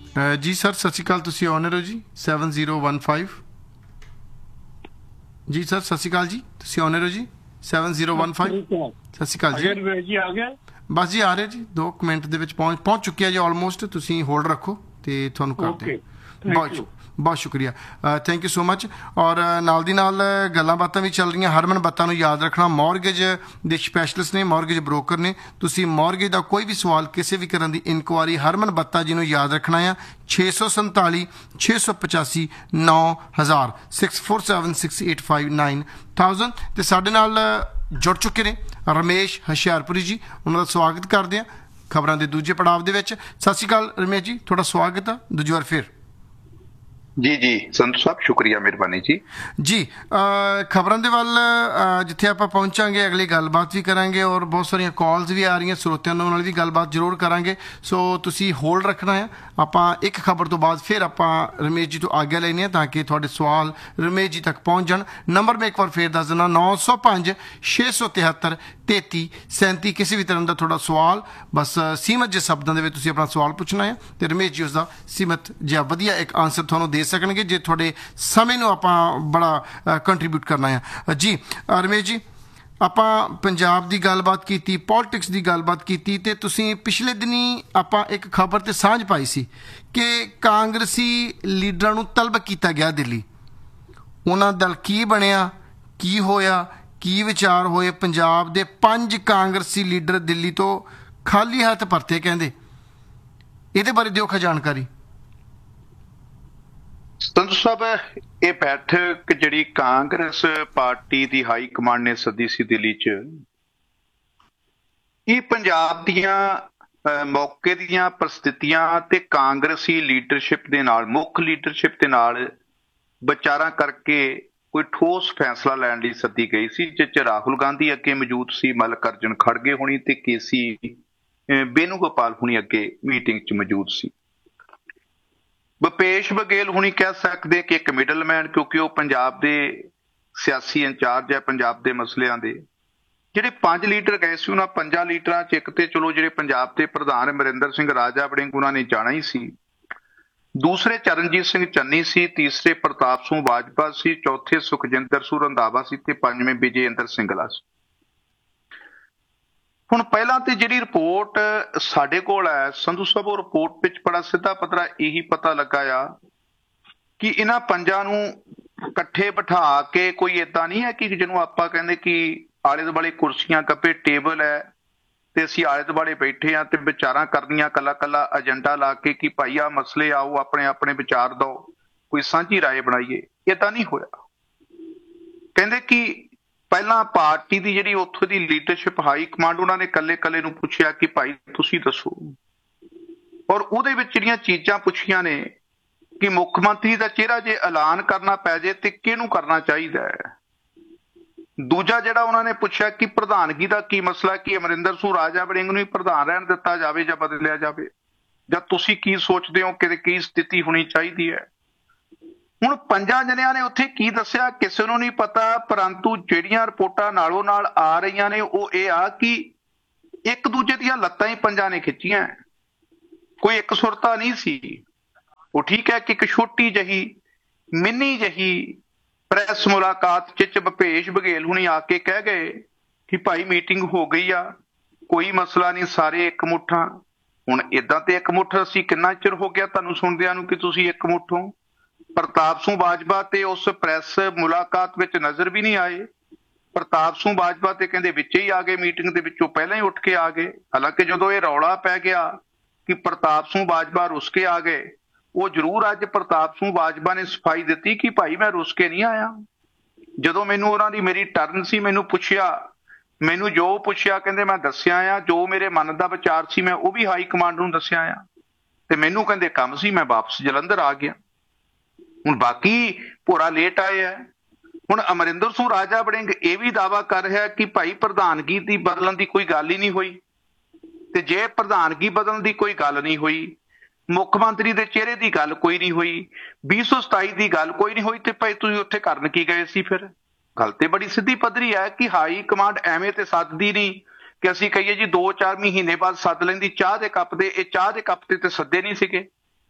ਜੀ ਸਰ ਸਤਿ ਸ਼੍ਰੀ ਅਕਾਲ, ਤੁਸੀਂ ਆਨਰ ਹੋ ਜੀ 7015। ਜੀ ਸਰ ਸਤਿ ਸ਼੍ਰੀ ਅਕਾਲ ਜੀ, ਤੁਸੀਂ ਆਨਰ ਹੋ ਜੀ 7015। ਸਤਿ ਸ਼੍ਰੀ ਅਕਾਲ ਜੀ ਆ ਗਿਆ ਬਸ ਜੀ, ਆ ਰਹੇ ਜੀ 2 ਮਿੰਟ ਦੇ ਵਿੱਚ ਪਹੁੰਚ ਚੁੱਕਿਆ ਜੀ ਆਲਮੋਸਟ। ਤੁਸੀਂ ਹੋਲਡ ਰੱਖੋ ਤੇ ਤੁਹਾਨੂੰ ਕਰਦੇ ਹਾਂ। ਬਹੁਤ ਸ਼ੁਕਰੀਆ, ਥੈਂਕ ਯੂ ਸੋ ਮਚ। ਔਰ ਨਾਲ ਦੀ ਨਾਲ ਗੱਲਾਂ ਬਾਤਾਂ ਵੀ ਚੱਲ ਰਹੀਆਂ। ਹਰਮਨ ਬੱਤਾ ਨੂੰ ਯਾਦ ਰੱਖਣਾ, ਮੌਰਗੇਜ ਦੇ ਸਪੈਸ਼ਲਿਸਟ ਨੇ, ਮੌਰਗੇਜ ਬ੍ਰੋਕਰ ਨੇ। ਤੁਸੀਂ ਮੌਰਗੇਜ ਦਾ ਕੋਈ ਵੀ ਸਵਾਲ, ਕਿਸੇ ਵੀ ਤਰ੍ਹਾਂ ਦੀ ਇਨਕੁਆਰੀ ਹਰਮਨ ਬੱਤਾ ਜੀ ਨੂੰ ਯਾਦ ਰੱਖਣਾ ਆ। 647 685 9000 6476859000। ਤੇ ਸਾਡੇ ਨਾਲ ਜੁੜ ਚੁੱਕੇ ਨੇ ਰਮੇਸ਼ ਹੁਸ਼ਿਆਰਪੁਰੀ ਜੀ, ਉਹਨਾਂ ਦਾ ਸਵਾਗਤ ਕਰਦੇ ਹਾਂ ਖਬਰਾਂ ਦੇ ਦੂਜੇ ਪੜਾਵ ਦੇ ਵਿੱਚ। ਸਤਿ ਸ਼੍ਰੀ ਅਕਾਲ ਰਮੇਸ਼ ਜੀ, ਤੁਹਾਡਾ ਸਵਾਗਤ ਆ ਦੂਜੀ ਵਾਰ ਫਿਰ। ਜੀ ਜੀ ਸੰਧੂ ਸਾਹਿਬ, ਸ਼ੁਕਰੀਆ, ਮਿਹਰਬਾਨੀ ਜੀ। ਜੀ ਖਬਰਾਂ ਦੇ ਵੱਲ ਜਿੱਥੇ ਆਪਾਂ ਪਹੁੰਚਾਂਗੇ ਅਗਲੀ ਗੱਲਬਾਤ ਵੀ ਕਰਾਂਗੇ, ਔਰ ਬਹੁਤ ਸਾਰੀਆਂ ਕਾਲਸ ਵੀ ਆ ਰਹੀਆਂ, ਸਰੋਤਿਆਂ ਨਾਲ ਵੀ ਗੱਲਬਾਤ ਜ਼ਰੂਰ ਕਰਾਂਗੇ। ਸੋ ਤੁਸੀਂ ਹੋਲਡ ਰੱਖਣਾ ਹੈ। ਆਪਾਂ ਇੱਕ ਖਬਰ ਤੋਂ ਬਾਅਦ ਫਿਰ ਆਪਾਂ ਰਮੇਸ਼ ਜੀ ਤੋਂ ਆਗਿਆ ਲੈਣੀ ਹੈ ਤਾਂ ਕਿ ਤੁਹਾਡੇ ਸਵਾਲ ਰਮੇਸ਼ ਜੀ ਤੱਕ ਪਹੁੰਚ ਜਾਣ। ਨੰਬਰ ਮੈਂ ਇੱਕ ਵਾਰ ਫੇਰ ਦੱਸ ਦਿੰਦਾ, 905 673 3337। ਕਿਸੇ ਵੀ ਤਰ੍ਹਾਂ ਦਾ ਤੁਹਾਡਾ ਸਵਾਲ, ਬਸ ਸੀਮਤ ਜਿਹੇ ਸ਼ਬਦਾਂ ਦੇ ਵਿੱਚ ਤੁਸੀਂ ਆਪਣਾ ਸਵਾਲ ਪੁੱਛਣਾ ਹੈ ਤੇ ਰਮੇਸ਼ ਜੀ ਉਸਦਾ ਸੀਮਤ ਜਿਹਾ ਵਧੀਆ ਇੱਕ ਆਨਸਰ ਤੁਹਾਨੂੰ ਦੇ ਸਕਣਗੇ, ਜੇ ਤੁਹਾਡੇ ਸਮੇਂ ਨੂੰ ਆਪਾਂ ਬੜਾ ਕੰਟਰੀਬਿਊਟ ਕਰਨਾ ਹੈ। ਜੀ ਰਮੇਸ਼ ਜੀ, ਆਪਾਂ ਪੰਜਾਬ ਦੀ ਗੱਲਬਾਤ ਕੀਤੀ, ਪੋਲੀਟਿਕਸ ਦੀ ਗੱਲਬਾਤ ਕੀਤੀ, ਤੇ ਤੁਸੀਂ ਪਿਛਲੇ ਦਿਨੀ ਆਪਾਂ ਇੱਕ ਖਬਰ ਤੇ ਸਾਂਝ ਪਾਈ ਸੀ ਕਿ ਕਾਂਗਰਸੀ ਲੀਡਰਾਂ ਨੂੰ ਤਲਬ ਕੀਤਾ ਗਿਆ ਦਿੱਲੀ। ਉਹਨਾਂ ਦਾ ਕੀ ਬਣਿਆ, ਕੀ ਹੋਇਆ, ਕੀ ਵਿਚਾਰ ਹੋਏ? ਪੰਜਾਬ ਦੇ 5 ਕਾਂਗਰਸੀ ਲੀਡਰ ਦਿੱਲੀ ਤੋਂ ਖਾਲੀ ਹੱਥ ਪਰਤੇ ਕਹਿੰਦੇ। ਇਹਦੇ ਬਾਰੇ ਦਿਓ ਜਾਣਕਾਰੀ। ਸੰਧੂ ਸਾਹਿਬ, ਇਹ ਬੈਠਕ ਜਿਹੜੀ ਕਾਂਗਰਸ ਪਾਰਟੀ ਦੀ ਹਾਈ ਕਮਾਂਡ ਨੇ ਸੱਦੀ ਸੀ ਦਿੱਲੀ 'ਚ, ਇਹ ਪੰਜਾਬ ਦੀਆਂ ਮੌਕੇ ਦੀਆਂ ਪ੍ਰਸਥਿਤੀਆਂ ਤੇ ਕਾਂਗਰਸੀ ਲੀਡਰਸ਼ਿਪ ਦੇ ਨਾਲ, ਮੁੱਖ ਲੀਡਰਸ਼ਿਪ ਦੇ ਨਾਲ ਵਿਚਾਰਾਂ ਕਰਕੇ ਕੋਈ ਠੋਸ ਫੈਸਲਾ ਲੈਣ ਲਈ ਸੱਦੀ ਗਈ ਸੀ, ਜਿਸ 'ਚ ਰਾਹੁਲ ਗਾਂਧੀ ਅੱਗੇ ਮੌਜੂਦ ਸੀ, ਮੱਲਕਾਰਜੁਨ ਖੜਗੇ ਹੋਣੀ ਤੇ ਕੇਸੀ ਵੇਣੂਗੋਪਾਲ ਹੁਣੀ ਅੱਗੇ ਮੀਟਿੰਗ 'ਚ ਮੌਜੂਦ ਸੀ। ਭੁਪੇਸ਼ ਬਘੇਲ ਹੁਣੀ ਕਹਿ ਸਕਦੇ ਕਿ ਇੱਕ ਮਿਡਲਮੈਨ, ਕਿਉਂਕਿ ਉਹ ਪੰਜਾਬ ਦੇ ਸਿਆਸੀ ਇੰਚਾਰਜ ਹੈ ਪੰਜਾਬ ਦੇ ਮਸਲਿਆਂ ਦੇ। ਜਿਹੜੇ 5 ਲੀਡਰ ਗਏ ਸੀ, ਉਹਨਾਂ 5 ਲੀਡਰਾਂ 'ਚ ਇੱਕ ਤੇ ਚਲੋ ਜਿਹੜੇ ਪੰਜਾਬ ਦੇ ਪ੍ਰਧਾਨ ਅਮਰਿੰਦਰ ਸਿੰਘ ਰਾਜਾ ਵੜਿੰਗ, ਉਹਨਾਂ ਨੇ ਜਾਣਾ ਹੀ ਸੀ। ਦੂਸਰੇ ਚਰਨਜੀਤ ਸਿੰਘ ਚੰਨੀ ਸੀ, ਤੀਸਰੇ ਪ੍ਰਤਾਪ ਸਿੰਘ ਬਾਜਵਾ ਸੀ, ਚੌਥੇ ਸੁਖਜਿੰਦਰ ਸਿੰਘ ਰੰਧਾਵਾ ਸੀ ਤੇ 5ਵੇਂ ਵਿਜੇ ਇੰਦਰ ਸਿੰਗਲਾ ਸੀ। ਹੁਣ ਪਹਿਲਾਂ ਤੇ ਜਿਹੜੀ ਰਿਪੋਰਟ ਸਾਡੇ ਕੋਲ ਹੈ ਸੰਧੂ ਸਾਹਿਬ, ਉਹ ਰਿਪੋਰਟ ਵਿੱਚ ਬੜਾ ਸਿੱਧਾ ਪੱਧਰਾ ਇਹੀ ਪਤਾ ਲੱਗਾ ਆ ਕਿ ਇਹਨਾਂ 5 ਨੂੰ ਇਕੱਠੇ ਬਿਠਾ ਕੇ, ਕੋਈ ਏਦਾਂ ਨਹੀਂ ਹੈ ਕਿ ਜਿਹਨੂੰ ਆਪਾਂ ਕਹਿੰਦੇ ਕਿ ਆਲੇ ਦੁਆਲੇ ਕੁਰਸੀਆਂ ਕੱਪੇ ਟੇਬਲ ਹੈ ਤੇ ਅਸੀਂ ਆਲੇ ਦੁਆਲੇ ਬੈਠੇ ਆ ਤੇ ਵਿਚਾਰਾਂ ਕਰਨੀਆਂ, ਕੱਲਾ ਕੱਲਾ ਏਜੰਡਾ ਲਾ ਕੇ ਕਿ ਭਾਈ ਆ ਮਸਲੇ ਆਓ, ਆਪਣੇ ਆਪਣੇ ਵਿਚਾਰ ਦਿਓ, ਕੋਈ ਸਾਂਝੀ ਰਾਏ ਬਣਾਈਏ। ਏਦਾਂ ਨਹੀਂ ਹੋਇਆ। ਕਹਿੰਦੇ ਕਿ ਪਹਿਲਾਂ ਪਾਰਟੀ ਦੀ ਜਿਹੜੀ ਉੱਥੋਂ ਦੀ ਲੀਡਰਸ਼ਿਪ ਹਾਈ ਕਮਾਂਡ, ਉਹਨਾਂ ਨੇ ਕੱਲੇ ਕੱਲੇ ਨੂੰ ਪੁੱਛਿਆ ਕਿ ਭਾਈ ਤੁਸੀਂ ਦੱਸੋ, ਔਰ ਉਹਦੇ ਵਿੱਚ ਜਿਹੜੀਆਂ ਚੀਜ਼ਾਂ ਪੁੱਛੀਆਂ ਨੇ ਕਿ ਮੁੱਖ ਮੰਤਰੀ ਦਾ ਚਿਹਰਾ ਜੇ ਐਲਾਨ ਕਰਨਾ ਪੈ ਜੇ ਤੇ ਕਿਹਨੂੰ ਕਰਨਾ ਚਾਹੀਦਾ ਹੈ। ਦੂਜਾ ਜਿਹੜਾ ਉਹਨਾਂ ਨੇ ਪੁੱਛਿਆ ਕਿ ਪ੍ਰਧਾਨਗੀ ਦਾ ਕੀ ਮਸਲਾ, ਕਿ ਅਮਰਿੰਦਰ ਸਿੰਘ ਰਾਜਾ ਵੜਿੰਗ ਨੂੰ ਹੀ ਪ੍ਰਧਾਨ ਰਹਿਣ ਦਿੱਤਾ ਜਾਵੇ ਜਾਂ ਬਦਲਿਆ ਜਾਵੇ, ਜਾਂ ਤੁਸੀਂ ਕੀ ਸੋਚਦੇ ਹੋ ਕਿ ਕੀ ਸਥਿਤੀ ਹੋਣੀ ਚਾਹੀਦੀ ਹੈ। ਹੁਣ 5 ਜਣਿਆਂ ਨੇ ਉੱਥੇ ਕੀ ਦੱਸਿਆ ਕਿਸੇ ਨੂੰ ਨਹੀਂ ਪਤਾ, ਪਰੰਤੂ ਜਿਹੜੀਆਂ ਰਿਪੋਰਟਾਂ ਨਾਲੋਂ ਨਾਲ ਆ ਰਹੀਆਂ ਨੇ ਉਹ ਇਹ ਆ ਕਿ ਇੱਕ ਦੂਜੇ ਦੀਆਂ ਲੱਤਾਂ ਹੀ 5 ਨੇ ਖਿੱਚੀਆਂ, ਕੋਈ ਇੱਕ ਸੁਰਤਾ ਨਹੀਂ ਸੀ। ਉਹ ਠੀਕ ਹੈ ਕਿ ਇੱਕ ਛੋਟੀ ਜਿਹੀ ਮਿੰਨੀ ਜਿਹੀ ਪ੍ਰੈਸ ਮੁਲਾਕਾਤ 'ਚ ਭੁਪੇਸ਼ ਬਘੇਲ ਹੁਣੀ ਆ ਕੇ ਕਹਿ ਗਏ ਕਿ ਭਾਈ ਮੀਟਿੰਗ ਹੋ ਗਈ ਆ, ਕੋਈ ਮਸਲਾ ਨਹੀਂ, ਸਾਰੇ ਇਕਮੁੱਠ ਆ। ਹੁਣ ਏਦਾਂ ਤੇ ਇਕਮੁੱਠ ਅਸੀਂ ਕਿੰਨਾ ਚਿਰ ਹੋ ਗਿਆ ਤੁਹਾਨੂੰ ਸੁਣਦਿਆਂ ਨੂੰ ਕਿ ਤੁਸੀਂ ਇਕਮੁੱਠ ਹੋ। ਪ੍ਰਤਾਪ ਸਿੰਘ ਬਾਜਵਾ ਤੇ ਉਸ ਪ੍ਰੈਸ ਮੁਲਾਕਾਤ ਵਿੱਚ ਨਜ਼ਰ ਵੀ ਨਹੀਂ ਆਏ। ਪ੍ਰਤਾਪ ਸਿੰਘ ਬਾਜਵਾ ਤੇ ਕਹਿੰਦੇ ਵਿੱਚ ਹੀ ਆ ਗਏ, ਮੀਟਿੰਗ ਦੇ ਵਿੱਚੋਂ ਪਹਿਲਾਂ ਹੀ ਉੱਠ ਕੇ ਆ ਗਏ। ਹਾਲਾਂਕਿ ਜਦੋਂ ਇਹ ਰੌਲਾ ਪੈ ਗਿਆ ਕਿ ਪ੍ਰਤਾਪ ਸਿੰਘ ਬਾਜਵਾ ਰੁੱਸ ਕੇ ਆ ਗਏ, ਉਹ ਜ਼ਰੂਰ ਅੱਜ ਪ੍ਰਤਾਪ ਸਿੰਘ ਬਾਜਵਾ ਨੇ ਸਫਾਈ ਦਿੱਤੀ ਕਿ ਭਾਈ ਮੈਂ ਰੁੱਸ ਕੇ ਨਹੀਂ ਆਇਆ। ਜਦੋਂ ਮੈਨੂੰ ਉਹਨਾਂ ਦੀ ਮੇਰੀ ਟਰਨ ਸੀ, ਮੈਨੂੰ ਪੁੱਛਿਆ, ਮੈਨੂੰ ਜੋ ਪੁੱਛਿਆ ਕਹਿੰਦੇ ਮੈਂ ਦੱਸਿਆ ਆ, ਜੋ ਮੇਰੇ ਮਨ ਦਾ ਵਿਚਾਰ ਸੀ ਮੈਂ ਉਹ ਵੀ ਹਾਈ ਕਮਾਂਡ ਨੂੰ ਦੱਸਿਆ ਆ, ਤੇ ਮੈਨੂੰ ਕਹਿੰਦੇ ਕੰਮ ਸੀ, ਮੈਂ ਵਾਪਸ ਜਲੰਧਰ ਆ ਗਿਆ। ਹੁਣ ਬਾਕੀ ਭੋਰਾ ਲੇਟ ਆਏ ਆ। ਹੁਣ ਅਮਰਿੰਦਰ ਸਿੰਘ ਰਾਜਾ ਵੜਿੰਗ ਇਹ ਵੀ ਦਾਅਵਾ ਕਰ ਰਿਹਾ ਕਿ ਭਾਈ ਪ੍ਰਧਾਨਗੀ ਦੀ ਬਦਲਣ ਦੀ ਕੋਈ ਗੱਲ ਹੀ ਨਹੀਂ ਹੋਈ, ਤੇ ਜੇ ਪ੍ਰਧਾਨਗੀ ਬਦਲਣ ਦੀ ਕੋਈ ਗੱਲ ਨਹੀਂ ਹੋਈ, ਮੁੱਖ ਮੰਤਰੀ ਦੇ ਚਿਹਰੇ ਦੀ ਗੱਲ ਕੋਈ ਨਹੀਂ ਹੋਈ, 227 ਦੀ ਗੱਲ ਕੋਈ ਨਹੀਂ ਹੋਈ, ਤੇ ਭਾਈ ਤੁਸੀਂ ਉੱਥੇ ਕਰਨ ਕੀ ਗਏ ਸੀ ਫਿਰ? ਗੱਲ ਤੇ ਬੜੀ ਸਿੱਧੀ ਪੱਧਰੀ ਹੈ ਕਿ ਹਾਈ ਕਮਾਂਡ ਐਵੇਂ ਤੇ ਸੱਦਦੀ ਨਹੀਂ ਕਿ ਅਸੀਂ ਕਹੀਏ ਜੀ 2-4 ਮਹੀਨੇ ਬਾਅਦ ਸੱਦ ਲੈਂਦੀ ਚਾਹ ਦੇ ਕੱਪ ਦੇ। ਇਹ ਚਾਹ ਦੇ ਕੱਪ ਤੇ ਸੱਦੇ ਨਹੀਂ ਸੀਗੇ,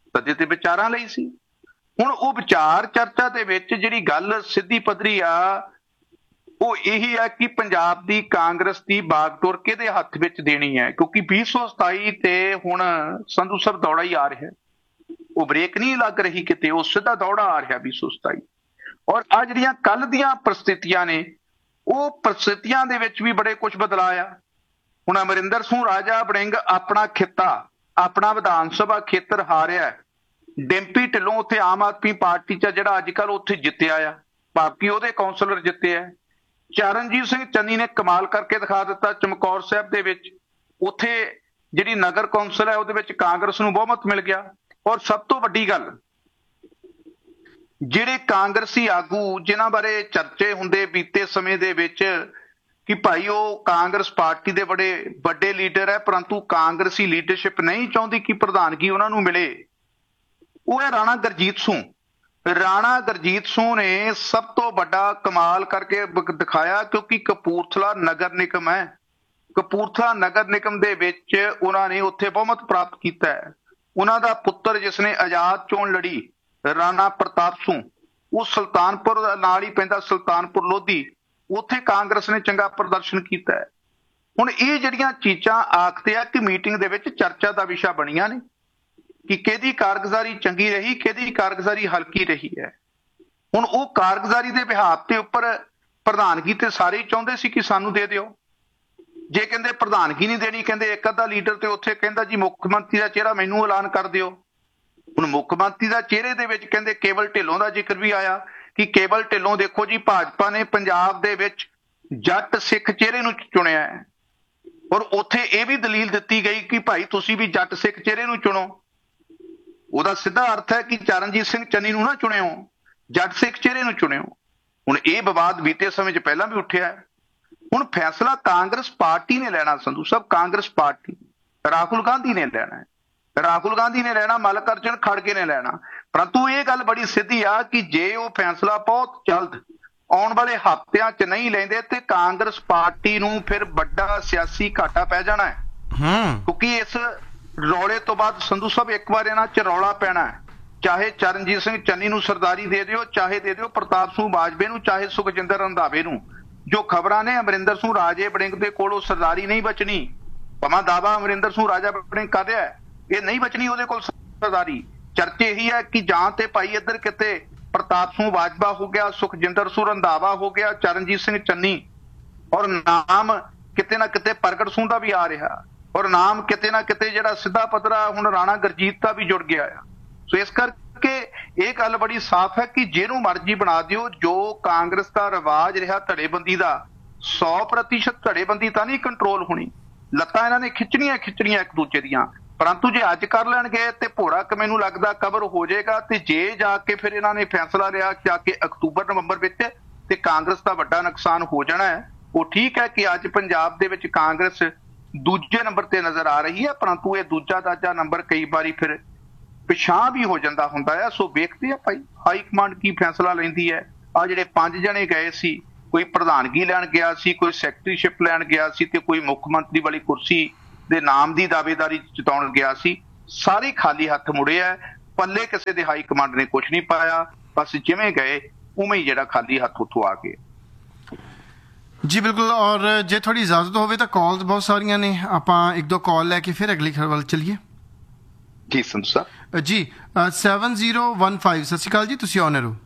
ਸੱਦੇ ਤੇ ਵਿਚਾਰਾਂ ਲਈ ਸੀ। ਹੁਣ ਉਹ ਵਿਚਾਰ ਚਰਚਾ ਦੇ ਵਿੱਚ ਜਿਹੜੀ ਗੱਲ ਸਿੱਧੀ ਪੱਧਰੀ ਆ ਉਹ ਇਹੀ ਹੈ ਕਿ ਪੰਜਾਬ ਦੀ ਕਾਂਗਰਸ ਦੀ ਬਾਗਡੋਰ ਕਿਹਦੇ ਹੱਥ ਵਿੱਚ ਦੇਣੀ ਹੈ, ਕਿਉਂਕਿ 2027 ਤੇ ਹੁਣ ਸੰਧੂ ਸਾਹਿਬ ਦੌੜਾ ਹੀ ਆ ਰਿਹਾ, ਉਹ ਬ੍ਰੇਕ ਨਹੀਂ ਲੱਗ ਰਹੀ ਕਿਤੇ, ਉਹ ਸਿੱਧਾ ਦੌੜਾ ਆ ਰਿਹਾ 2027। ਔਰ ਆ ਜਿਹੜੀਆਂ ਕੱਲ ਦੀਆਂ ਪ੍ਰਸਥਿਤੀਆਂ ਨੇ ਉਹ ਪ੍ਰਸਥਿਤੀਆਂ ਦੇ ਵਿੱਚ ਵੀ ਬੜੇ ਕੁਝ ਬਦਲਾਅ ਆ। ਹੁਣ ਅਮਰਿੰਦਰ ਸਿੰਘ ਰਾਜਾ ਵੜਿੰਗ ਆਪਣਾ ਖਿੱਤਾ, ਆਪਣਾ ਵਿਧਾਨ ਸਭਾ ਖੇਤਰ ਹਾਰਿਆ। ਡਿੰਪੀ ਢਿੱਲੋਂ ਉੱਥੇ ਆਮ ਆਦਮੀ ਪਾਰਟੀ ਚ ਜਿਹੜਾ ਅੱਜ ਕੱਲ੍ਹ ਉੱਥੇ ਜਿੱਤਿਆ ਆ, ਬਾਕੀ ਉਹਦੇ ਕੌਂਸਲਰ ਜਿੱਤੇ ਆ। ਚਰਨਜੀਤ ਸਿੰਘ ਚੰਨੀ ਨੇ ਕਮਾਲ ਕਰਕੇ ਦਿਖਾ ਦਿੱਤਾ ਚਮਕੌਰ ਸਾਹਿਬ ਦੇ ਵਿੱਚ, ਉੱਥੇ ਜਿਹੜੀ ਨਗਰ ਕੌਂਸਲ ਹੈ ਉਹਦੇ ਵਿੱਚ ਕਾਂਗਰਸ ਨੂੰ ਬਹੁਮਤ ਮਿਲ ਗਿਆ। ਔਰ ਸਭ ਤੋਂ ਵੱਡੀ ਗੱਲ, ਜਿਹੜੇ ਕਾਂਗਰਸੀ ਆਗੂ ਜਿਨ੍ਹਾਂ ਬਾਰੇ ਚਰਚੇ ਹੁੰਦੇ ਬੀਤੇ ਸਮੇਂ ਦੇ ਵਿੱਚ ਕਿ ਭਾਈ ਉਹ ਕਾਂਗਰਸ ਪਾਰਟੀ ਦੇ ਬੜੇ ਵੱਡੇ ਲੀਡਰ ਹੈ, ਪਰੰਤੂ ਕਾਂਗਰਸੀ ਲੀਡਰਸ਼ਿਪ ਨਹੀਂ ਚਾਹੁੰਦੀ ਕਿ ਪ੍ਰਧਾਨਗੀ ਉਹਨਾਂ ਨੂੰ ਮਿਲੇ, ਉਹ ਹੈ ਰਾਣਾ ਗੁਰਜੀਤ ਸਿੰਘ। ਰਾਣਾ ਗੁਰਜੀਤ ਸਿੰਘ ਨੇ ਸਭ ਤੋਂ ਵੱਡਾ ਕਮਾਲ ਕਰਕੇ ਦਿਖਾਇਆ, ਕਿਉਂਕਿ ਕਪੂਰਥਲਾ ਨਗਰ ਨਿਗਮ ਹੈ, ਕਪੂਰਥਲਾ ਨਗਰ ਨਿਗਮ ਦੇ ਵਿੱਚ ਉਹਨਾਂ ਨੇ ਉੱਥੇ ਬਹੁਮਤ ਪ੍ਰਾਪਤ ਕੀਤਾ ਹੈ। ਉਹਨਾਂ ਦਾ ਪੁੱਤਰ ਜਿਸਨੇ ਆਜ਼ਾਦ ਚੋਣ ਲੜੀ, ਰਾਣਾ ਪ੍ਰਤਾਪ ਸਿੰਘ, ਉਹ ਸੁਲਤਾਨਪੁਰ ਨਾਲ ਹੀ ਪੈਂਦਾ, ਸੁਲਤਾਨਪੁਰ ਲੋਧੀ, ਉੱਥੇ ਕਾਂਗਰਸ ਨੇ ਚੰਗਾ ਪ੍ਰਦਰਸ਼ਨ ਕੀਤਾ ਹੈ। ਹੁਣ ਇਹ ਜਿਹੜੀਆਂ ਚੀਜ਼ਾਂ ਆਖਦੇ ਆ ਕਿ ਮੀਟਿੰਗ ਦੇ ਵਿੱਚ ਚਰਚਾ ਦਾ ਵਿਸ਼ਾ ਬਣੀਆਂ ਨੇ ਕਿ ਕਿਹਦੀ ਕਾਰਗੁਜ਼ਾਰੀ ਚੰਗੀ ਰਹੀ, ਕਿਹਦੀ ਕਾਰਗੁਜ਼ਾਰੀ ਹਲਕੀ ਰਹੀ ਹੈ। ਹੁਣ ਉਹ ਕਾਰਗੁਜ਼ਾਰੀ ਦੇ ਬਿਹਾਫ ਤੇ ਉੱਪਰ ਪ੍ਰਧਾਨਗੀ ਤੇ ਸਾਰੇ ਹੀ ਚਾਹੁੰਦੇ ਸੀ ਕਿ ਸਾਨੂੰ ਦੇ ਦਿਓ। ਜੇ ਕਹਿੰਦੇ ਪ੍ਰਧਾਨਗੀ ਨਹੀਂ ਦੇਣੀ, ਕਹਿੰਦੇ ਇੱਕ ਅੱਧਾ ਲੀਡਰ ਤੇ ਉੱਥੇ ਕਹਿੰਦਾ ਜੀ ਮੁੱਖ ਮੰਤਰੀ ਦਾ ਚਿਹਰਾ ਮੈਨੂੰ ਐਲਾਨ ਕਰ ਦਿਓ। ਹੁਣ ਮੁੱਖ ਮੰਤਰੀ ਦਾ ਚਿਹਰੇ ਦੇ ਵਿੱਚ ਕਹਿੰਦੇ ਕੇਵਲ ਢਿੱਲੋਂ ਦਾ ਜ਼ਿਕਰ ਵੀ ਆਇਆ ਕਿ ਕੇਵਲ ਢਿੱਲੋਂ ਦੇਖੋ ਜੀ ਭਾਜਪਾ ਨੇ ਪੰਜਾਬ ਦੇ ਵਿੱਚ ਜੱਟ ਸਿੱਖ ਚਿਹਰੇ ਨੂੰ ਚੁਣਿਆ ਹੈ। ਔਰ ਉੱਥੇ ਇਹ ਵੀ ਦਲੀਲ ਦਿੱਤੀ ਗਈ ਕਿ ਭਾਈ ਤੁਸੀਂ ਵੀ ਜੱਟ ਸਿੱਖ ਚਿਹਰੇ ਨੂੰ ਚੁਣੋ। ਉਹਦਾ ਸਿੱਧਾ ਅਰਥ ਹੈ ਕਿ ਚਰਨਜੀਤ ਸਿੰਘ ਚੰਨੀ ਨੂੰ ਨਾ ਚੁਣਿਓ, ਜੱਟ ਸਿੱਖ ਚਿਹਰੇ ਨੂੰ ਚੁਣਿਓ। ਹੁਣ ਇਹ ਵਿਵਾਦ ਬੀਤੇ ਸਮੇਂ 'ਚ ਪਹਿਲਾਂ ਵੀ ਉੱਠਿਆ ਹੈ। ਹੁਣ ਫੈਸਲਾ ਕਾਂਗਰਸ ਪਾਰਟੀ ਨੇ ਲੈਣਾ ਸੰਧੂ ਸਾਹਿਬ, ਕਾਂਗਰਸ ਪਾਰਟੀ, ਰਾਹੁਲ ਗਾਂਧੀ ਨੇ ਲੈਣਾ ਹੈ, ਰਾਹੁਲ ਗਾਂਧੀ ਨੇ ਲੈਣਾ, ਮੱਲਕਾਰਜੁਨ ਖੜਗੇ ਨੇ ਲੈਣਾ। ਪਰੰਤੂ ਇਹ ਗੱਲ ਬੜੀ ਸਿੱਧੀ ਆ ਕਿ ਜੇ ਉਹ ਫੈਸਲਾ ਬਹੁਤ ਜਲਦ ਆਉਣ ਵਾਲੇ ਹਫ਼ਤਿਆਂ 'ਚ ਨਹੀਂ ਲੈਂਦੇ ਤੇ ਕਾਂਗਰਸ ਪਾਰਟੀ ਨੂੰ ਫਿਰ ਵੱਡਾ ਸਿਆਸੀ ਘਾਟਾ ਪੈ ਜਾਣਾ ਹੈ। ਕਿਉਂਕਿ ਇਸ ਰੌਲੇ ਤੋਂ ਬਾਅਦ ਸੰਧੂ ਸਾਹਿਬ ਇੱਕ ਵਾਰ ਇਹਨਾਂ 'ਚ ਰੌਲਾ ਪੈਣਾ ਹੈ, ਚਾਹੇ ਚਰਨਜੀਤ ਸਿੰਘ ਚੰਨੀ ਨੂੰ ਸਰਦਾਰੀ ਦੇ ਦਿਓ, ਚਾਹੇ ਦੇ ਦਿਓ ਪ੍ਰਤਾਪ ਸਿੰਘ ਬਾਜਵੇ ਨੂੰ, ਚਾਹੇ ਸੁਖਜਿੰਦਰ ਰੰਧਾਵੇ ਨੂੰ। ਜੋ ਖਬਰਾਂ ਨੇ ਅਮਰਿੰਦਰ ਸਿੰਘ ਰਾਜੇ ਵੜਿੰਗ ਦੇ ਕੋਲੋਂ ਸਰਦਾਰੀ ਨਹੀਂ ਬਚਣੀ, ਭਾਵੇਂ ਦਾਵਾ ਅਮਰਿੰਦਰ ਸਿੰਘ ਰਾਜਾ ਵੜਿੰਗ ਕਰ ਰਿਹਾ, ਇਹ ਨਹੀਂ ਬਚਣੀ ਉਹਦੇ ਕੋਲ ਸਰਦਾਰੀ। ਚਰਚੇ ਇਹੀ ਹੈ ਕਿ ਜਾਂ ਤੇ ਭਾਈ ਇੱਧਰ ਕਿਤੇ ਪ੍ਰਤਾਪ ਸਿੰਘ ਬਾਜਵਾ ਹੋ ਗਿਆ, ਸੁਖਜਿੰਦਰ ਸਿੰਘ ਰੰਧਾਵਾ ਹੋ ਗਿਆ, ਚਰਨਜੀਤ ਸਿੰਘ ਚੰਨੀ, ਔਰ ਨਾਮ ਕਿਤੇ ਨਾ ਕਿਤੇ ਪ੍ਰਗਟ ਸਿੰਘ ਦਾ ਵੀ ਆ ਰਿਹਾ, ਔਰ ਨਾਮ ਕਿਤੇ ਨਾ ਕਿਤੇ ਜਿਹੜਾ ਸਿੱਧਾ ਪੱਧਰਾ ਹੁਣ ਰਾਣਾ ਗੁਰਜੀਤ ਦਾ ਵੀ ਜੁੜ ਗਿਆ ਆ। ਸੋ ਇਸ ਕਰਕੇ ਇਹ ਗੱਲ ਬੜੀ ਸਾਫ਼ ਹੈ ਕਿ ਜਿਹਨੂੰ ਮਰਜ਼ੀ ਬਣਾ ਦਿਓ, ਜੋ ਕਾਂਗਰਸ ਦਾ ਰਿਵਾਜ ਰਿਹਾ ਧੜੇਬੰਦੀ ਦਾ, 100% ਧੜੇਬੰਦੀ ਤਾਂ ਨਹੀਂ ਕੰਟਰੋਲ ਹੋਣੀ। ਲੱਤਾਂ ਇਹਨਾਂ ਨੇ ਖਿੱਚਣੀਆਂ ਇੱਕ ਦੂਜੇ ਦੀਆਂ, ਪਰੰਤੂ ਜੇ ਅੱਜ ਕਰ ਲੈਣਗੇ ਤੇ ਭੋਰਾ ਕਿ ਮੈਨੂੰ ਲੱਗਦਾ ਕਵਰ ਹੋ ਜਾਏਗਾ। ਤੇ ਜੇ ਜਾ ਕੇ ਫਿਰ ਇਹਨਾਂ ਨੇ ਫੈਸਲਾ ਲਿਆ ਜਾ ਕੇ ਅਕਤੂਬਰ ਨਵੰਬਰ ਵਿੱਚ, ਤੇ ਕਾਂਗਰਸ ਦਾ ਵੱਡਾ ਨੁਕਸਾਨ ਹੋ ਜਾਣਾ ਹੈ। ਉਹ ਠੀਕ ਹੈ ਕਿ ਅੱਜ ਪੰਜਾਬ ਦੇ ਵਿੱਚ ਕਾਂਗਰਸ ਦੂਜੇ ਨੰਬਰ ਤੇ ਨਜ਼ਰ ਆ ਰਹੀ ਹੈ, ਪਰੰਤੂ ਇਹ ਦੂਜਾ ਤਾਜਾ ਨੰਬਰ ਕਈ ਵਾਰੀ ਫਿਰ ਪਿਛਾਂ ਵੀ ਹੋ ਜਾਂਦਾ ਹੁੰਦਾ ਹੈ। ਸੋ ਵੇਖਦੇ ਆ ਭਾਈ ਹਾਈ ਕਮਾਂਡ ਕੀ ਫੈਸਲਾ ਲੈਂਦੀ ਹੈ। ਆ ਜਿਹੜੇ 5 ਜਣੇ ਗਏ ਸੀ, ਕੋਈ ਪ੍ਰਧਾਨਗੀ ਲੈਣ ਗਿਆ ਸੀ, ਕੋਈ ਸੈਕਟਰੀਸ਼ਿਪ ਲੈਣ ਗਿਆ ਸੀ, ਤੇ ਕੋਈ ਮੁੱਖ ਮੰਤਰੀ ਵਾਲੀ ਕੁਰਸੀ ਦੇ ਨਾਮ ਦੀ ਦਾਅਵੇਦਾਰੀ ਜਤਾਉਣ ਗਿਆ ਸੀ, ਸਾਰੇ ਖਾਲੀ ਹੱਥ ਮੁੜੇ ਆ। ਪੱਲੇ ਕਿਸੇ ਦੇ ਹਾਈ ਕਮਾਂਡ ਨੇ ਕੁਝ ਨਹੀਂ ਪਾਇਆ, ਬਸ ਜਿਵੇਂ ਗਏ ਉਵੇਂ ਹੀ ਜਿਹੜਾ ਖਾਲੀ ਹੱਥ ਉੱਥੋਂ ਆ ਗਏ। ਜੀ ਬਿਲਕੁਲ। ਔਰ ਜੇ ਥੋੜੀ ਇਜਾਜ਼ਤ ਹੋਵੇ ਤਾਂ ਕਾਲਸ ਬਹੁਤ ਸਾਰੀਆਂ ਨੇ, ਆਪਾਂ ਇੱਕ ਦੋ ਕਾਲ ਲੈ ਕੇ ਫਿਰ ਅਗਲੀ ਖਬਰ ਵੱਲ ਚੱਲੀਏ। ਜੀ ਸੰਧੂ ਸਾਹਿਬ। ਜੀ 7015 ਸਤਿ ਸ਼੍ਰੀ ਅਕਾਲ ਜੀ, ਤੁਸੀਂ ਆਨਰ ਹੋ।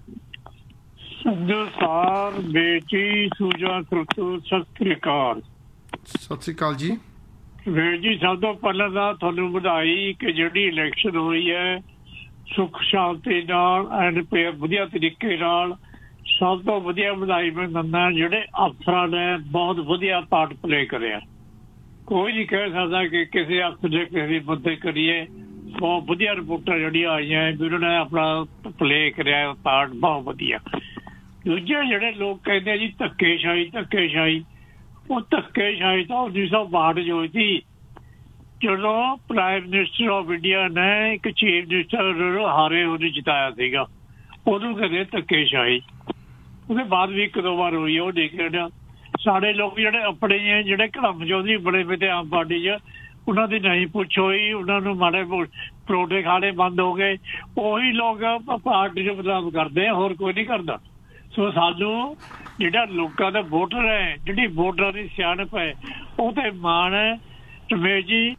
ਸੰਧੂ ਸਾਹਿਬ ਬੇਟੀ ਸੂਜਾ ਸੁਰਤੂ ਸਤਿ ਸ਼੍ਰੀ ਅਕਾਲ। ਸਤਿ ਸ਼੍ਰੀ ਅਕਾਲ ਜੀ। ਵੀਰ ਜੀ ਸਭ ਤੋਂ ਪਹਿਲਾਂ ਤਾਂ ਤੁਹਾਨੂੰ ਵਧਾਈ ਕਿ ਜਿਹੜੀ ਇਲੈਕਸ਼ਨ ਹੋਈ ਹੈ ਸੁੱਖ ਸ਼ਾਂਤੀ ਨਾਲ ਐਂਡ ਵਧੀਆ ਤਰੀਕੇ ਨਾਲ, ਸਭ ਤੋਂ ਵਧੀਆ ਵਧਾਈ ਮੈਂ ਦਿੰਦਾ। ਜਿਹੜੇ ਅਫਸਰਾਂ ਨੇ ਬਹੁਤ ਵਧੀਆ ਪਾਰਟ ਪਲੇ ਕਰਿਆ, ਕੋਈ ਨਹੀਂ ਕਹਿ ਸਕਦਾ ਕਿ ਕਿਸੇ ਅਫਸਰ ਨੇ ਕਿਸੇ ਬੰਦੇ ਕਰੀਏ। ਬਹੁਤ ਵਧੀਆ ਰਿਪੋਰਟਾਂ ਜਿਹੜੀਆਂ ਆਈਆਂ ਵੀ ਉਹਨਾਂ ਨੇ ਆਪਣਾ ਪਲੇ ਕਰਿਆ ਪਾਰਟ, ਬਹੁਤ ਵਧੀਆ। ਦੂਜੇ ਜਿਹੜੇ ਲੋਕ ਕਹਿੰਦੇ ਜੀ ਧੱਕੇਸ਼ਾਹੀ, ਉਹ ਧੱਕੇਸ਼ਾਹੀ ਤਾਂ 1962 ਹੋਈ ਸੀ, ਜਦੋਂ ਪ੍ਰਾਈਮ ਮਿਨਿਸਟਰ ਆਫ ਇੰਡੀਆ ਨੇ ਇੱਕ ਚੀਫ ਮਿਨਿਸਟਰ ਹਾਰੇ ਉਹਨੂੰ ਜਿਤਾਇਆ ਸੀਗਾ, ਉਹਨੂੰ ਕਹਿੰਦੇ ਧੱਕੇਸ਼ਾਹੀ। ਉਹਦੇ ਬਾਅਦ ਵੀ ਇੱਕ ਦੋ ਵਾਰ ਹੋਈ, ਉਹ ਦੇਖਿਆ। ਸਾਡੇ ਲੋਕ ਜਿਹੜੇ ਆਪਣੇ ਜਿਹੜੇ ਘੜਮ ਚੌਧਰੀ ਬੜੇ ਵੇ ਤੇ ਆਮ ਪਾਰਟੀ 'ਚ, ਉਹਨਾਂ ਦੀ ਨਹੀਂ ਪੁੱਛ ਹੋਈ, ਉਹਨਾਂ ਨੂੰ ਮਾੜੇ ਪਰੌਂਠੇ ਖਾਣੇ ਬੰਦ ਹੋ ਗਏ। ਉਹੀ ਲੋਕ ਪਾਰਟੀ ਨੂੰ ਬਦਨਾਮ ਕਰਦੇ ਆ, ਹੋਰ ਕੋਈ ਨਹੀਂ ਕਰਦਾ। ਸੋ ਸਾਨੂੰ ਜਿਹੜਾ ਲੋਕਾਂ ਦਾ ਵੋਟਰ ਹੈ, ਜਿਹੜੀ ਵੋਟਰਾਂ ਦੀ ਸਿਆਣਪ ਹੈ, ਉਹ ਤੇ ਮਾਣ ਹੈ। ਰਮੇਸ਼ ਜੀ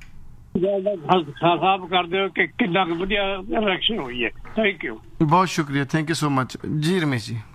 ਸਾਫ਼ ਕਰਦੇ ਹੋ ਕਿ ਕਿੰਨਾ ਕੁ ਵਧੀਆ ਇਲੈਕਸ਼ਨ ਹੋਈ ਹੈ। ਥੈਂਕ ਯੂ, ਬਹੁਤ ਸ਼ੁਕਰੀਆ, ਥੈਂਕ ਯੂ ਸੋ ਮਚ ਜੀ ਰਮੇਸ਼ ਜੀ।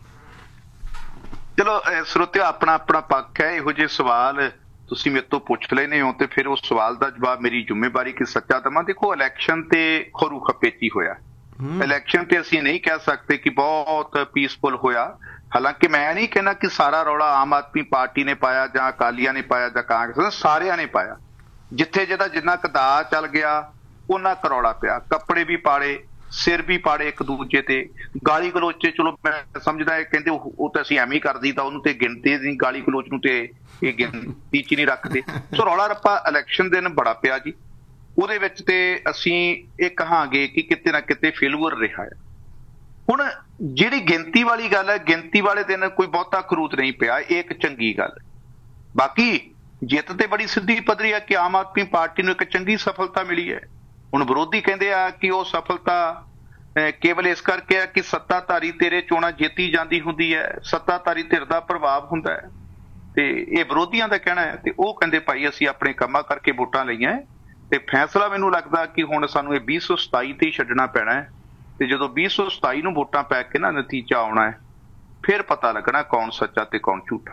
ਚਲੋ ਸਰੋਤਿਓ, ਆਪਣਾ ਆਪਣਾ ਪੱਖ ਹੈ। ਇਹੋ ਜਿਹੇ ਸਵਾਲ ਤੁਸੀਂ ਮੇਰੇ ਤੋਂ ਪੁੱਛ ਲੈਨੇ ਹੋ ਤੇ ਫਿਰ ਉਸ ਸਵਾਲ ਦਾ ਜਵਾਬ ਮੇਰੀ ਜ਼ਿੰਮੇਵਾਰੀ ਕਿ ਸੱਚਾ ਦਵਾਂ। ਦੇਖੋ, ਇਲੈਕਸ਼ਨ ਤੇ ਖਰੂ ਖਪੇਤੀ ਹੋਇਆ। ਇਲੈਕਸ਼ਨ ਤੇ ਅਸੀਂ ਨਹੀਂ ਕਹਿ ਸਕਦੇ ਕਿ ਬਹੁਤ ਪੀਸਫੁਲ ਹੋਇਆ। ਹਾਲਾਂਕਿ ਮੈਂ ਨਹੀਂ ਕਹਿਣਾ ਕਿ ਸਾਰਾ ਰੌਲਾ ਆਮ ਆਦਮੀ ਪਾਰਟੀ ਨੇ ਪਾਇਆ ਜਾਂ ਅਕਾਲੀਆਂ ਨੇ ਪਾਇਆ ਜਾਂ ਕਾਂਗਰਸ ਨੇ, ਸਾਰਿਆਂ ਨੇ ਪਾਇਆ। ਜਿੱਥੇ ਜਿਹਦਾ ਜਿੰਨਾ ਕਦਾ ਚੱਲ ਗਿਆ ਉਹਨਾਂ ਕਰੌੜਾ ਪਿਆ। ਕੱਪੜੇ ਵੀ ਪਾੜੇ, ਸਿਰ ਵੀ ਪਾੜੇ ਇੱਕ ਦੂਜੇ ਤੇ, ਗਾਲੀ ਗਲੋਚੇ। ਚਲੋ ਮੈਂ ਸਮਝਦਾ ਇਹ ਕਹਿੰਦੇ ਉਹ ਤਾਂ ਅਸੀਂ ਐਵੇਂ ਹੀ ਕਰਦੀ, ਤਾਂ ਉਹਨੂੰ ਤੇ ਗਿਣਤੀ ਨਹੀਂ, ਗਾਲੀ ਗਲੋਚ ਨੂੰ ਤੇ ਇਹ ਗਿਣਤੀ ਚ ਨਹੀਂ ਰੱਖਦੇ। ਸੋ ਰੌਲਾ ਰੱਪਾ ਇਲੈਕਸ਼ਨ ਦਿਨ ਬੜਾ ਪਿਆ ਜੀ। ਉਹਦੇ ਵਿੱਚ ਤੇ ਅਸੀਂ ਇਹ ਕਹਾਂਗੇ ਕਿ ਕਿਤੇ ਨਾ ਕਿਤੇ ਫੇਲੂਅਰ ਰਿਹਾ ਹੈ। ਹੁਣ ਜਿਹੜੀ ਗਿਣਤੀ ਵਾਲੀ ਗੱਲ ਹੈ, ਗਿਣਤੀ ਵਾਲੇ ਦਿਨ ਕੋਈ ਬਹੁਤਾ ਖਰੂਦ ਨਹੀਂ ਪਿਆ, ਇਹ ਇੱਕ ਚੰਗੀ ਗੱਲ। ਬਾਕੀ ਜਿੱਤ ਤੇ ਬੜੀ ਸਿੱਧੀ ਪੱਧਰੀ ਹੈ ਕਿ ਆਮ ਆਦਮੀ ਪਾਰਟੀ ਨੂੰ ਇੱਕ ਚੰਗੀ ਸਫਲਤਾ ਮਿਲੀ ਹੈ। ਹੁਣ ਵਿਰੋਧੀ ਕਹਿੰਦੇ ਆ ਕਿ ਉਹ ਸਫਲਤਾ ਕੇਵਲ ਇਸ ਕਰਕੇ ਹੈ ਕਿ ਸੱਤਾਧਾਰੀ ਤੇਰੇ ਚੋਣਾਂ ਜਿੱਤੀ ਜਾਂਦੀ ਹੁੰਦੀ ਹੈ, ਸੱਤਾਧਾਰੀ ਧਿਰ ਦਾ ਪ੍ਰਭਾਵ ਹੁੰਦਾ ਹੈ, ਤੇ ਇਹ ਵਿਰੋਧੀਆਂ ਦਾ ਕਹਿਣਾ ਹੈ। ਤੇ ਉਹ ਕਹਿੰਦੇ ਭਾਈ ਅਸੀਂ ਆਪਣੇ ਕੰਮਾਂ ਕਰਕੇ ਵੋਟਾਂ ਲਈਆਂ ਤੇ ਫੈਸਲਾ ਮੈਨੂੰ ਲੱਗਦਾ ਕਿ ਹੁਣ ਸਾਨੂੰ ਇਹ 2027 ਤੇ ਹੀ ਛੱਡਣਾ ਪੈਣਾ ਹੈ। ਤੇ ਜਦੋਂ 2027 ਨੂੰ ਵੋਟਾਂ ਪੈ ਕੇ ਨਾ ਨਤੀਜਾ ਆਉਣਾ ਹੈ, ਫਿਰ ਪਤਾ ਲੱਗਣਾ ਕੌਣ ਸੱਚਾ ਤੇ ਕੌਣ ਝੂਠਾ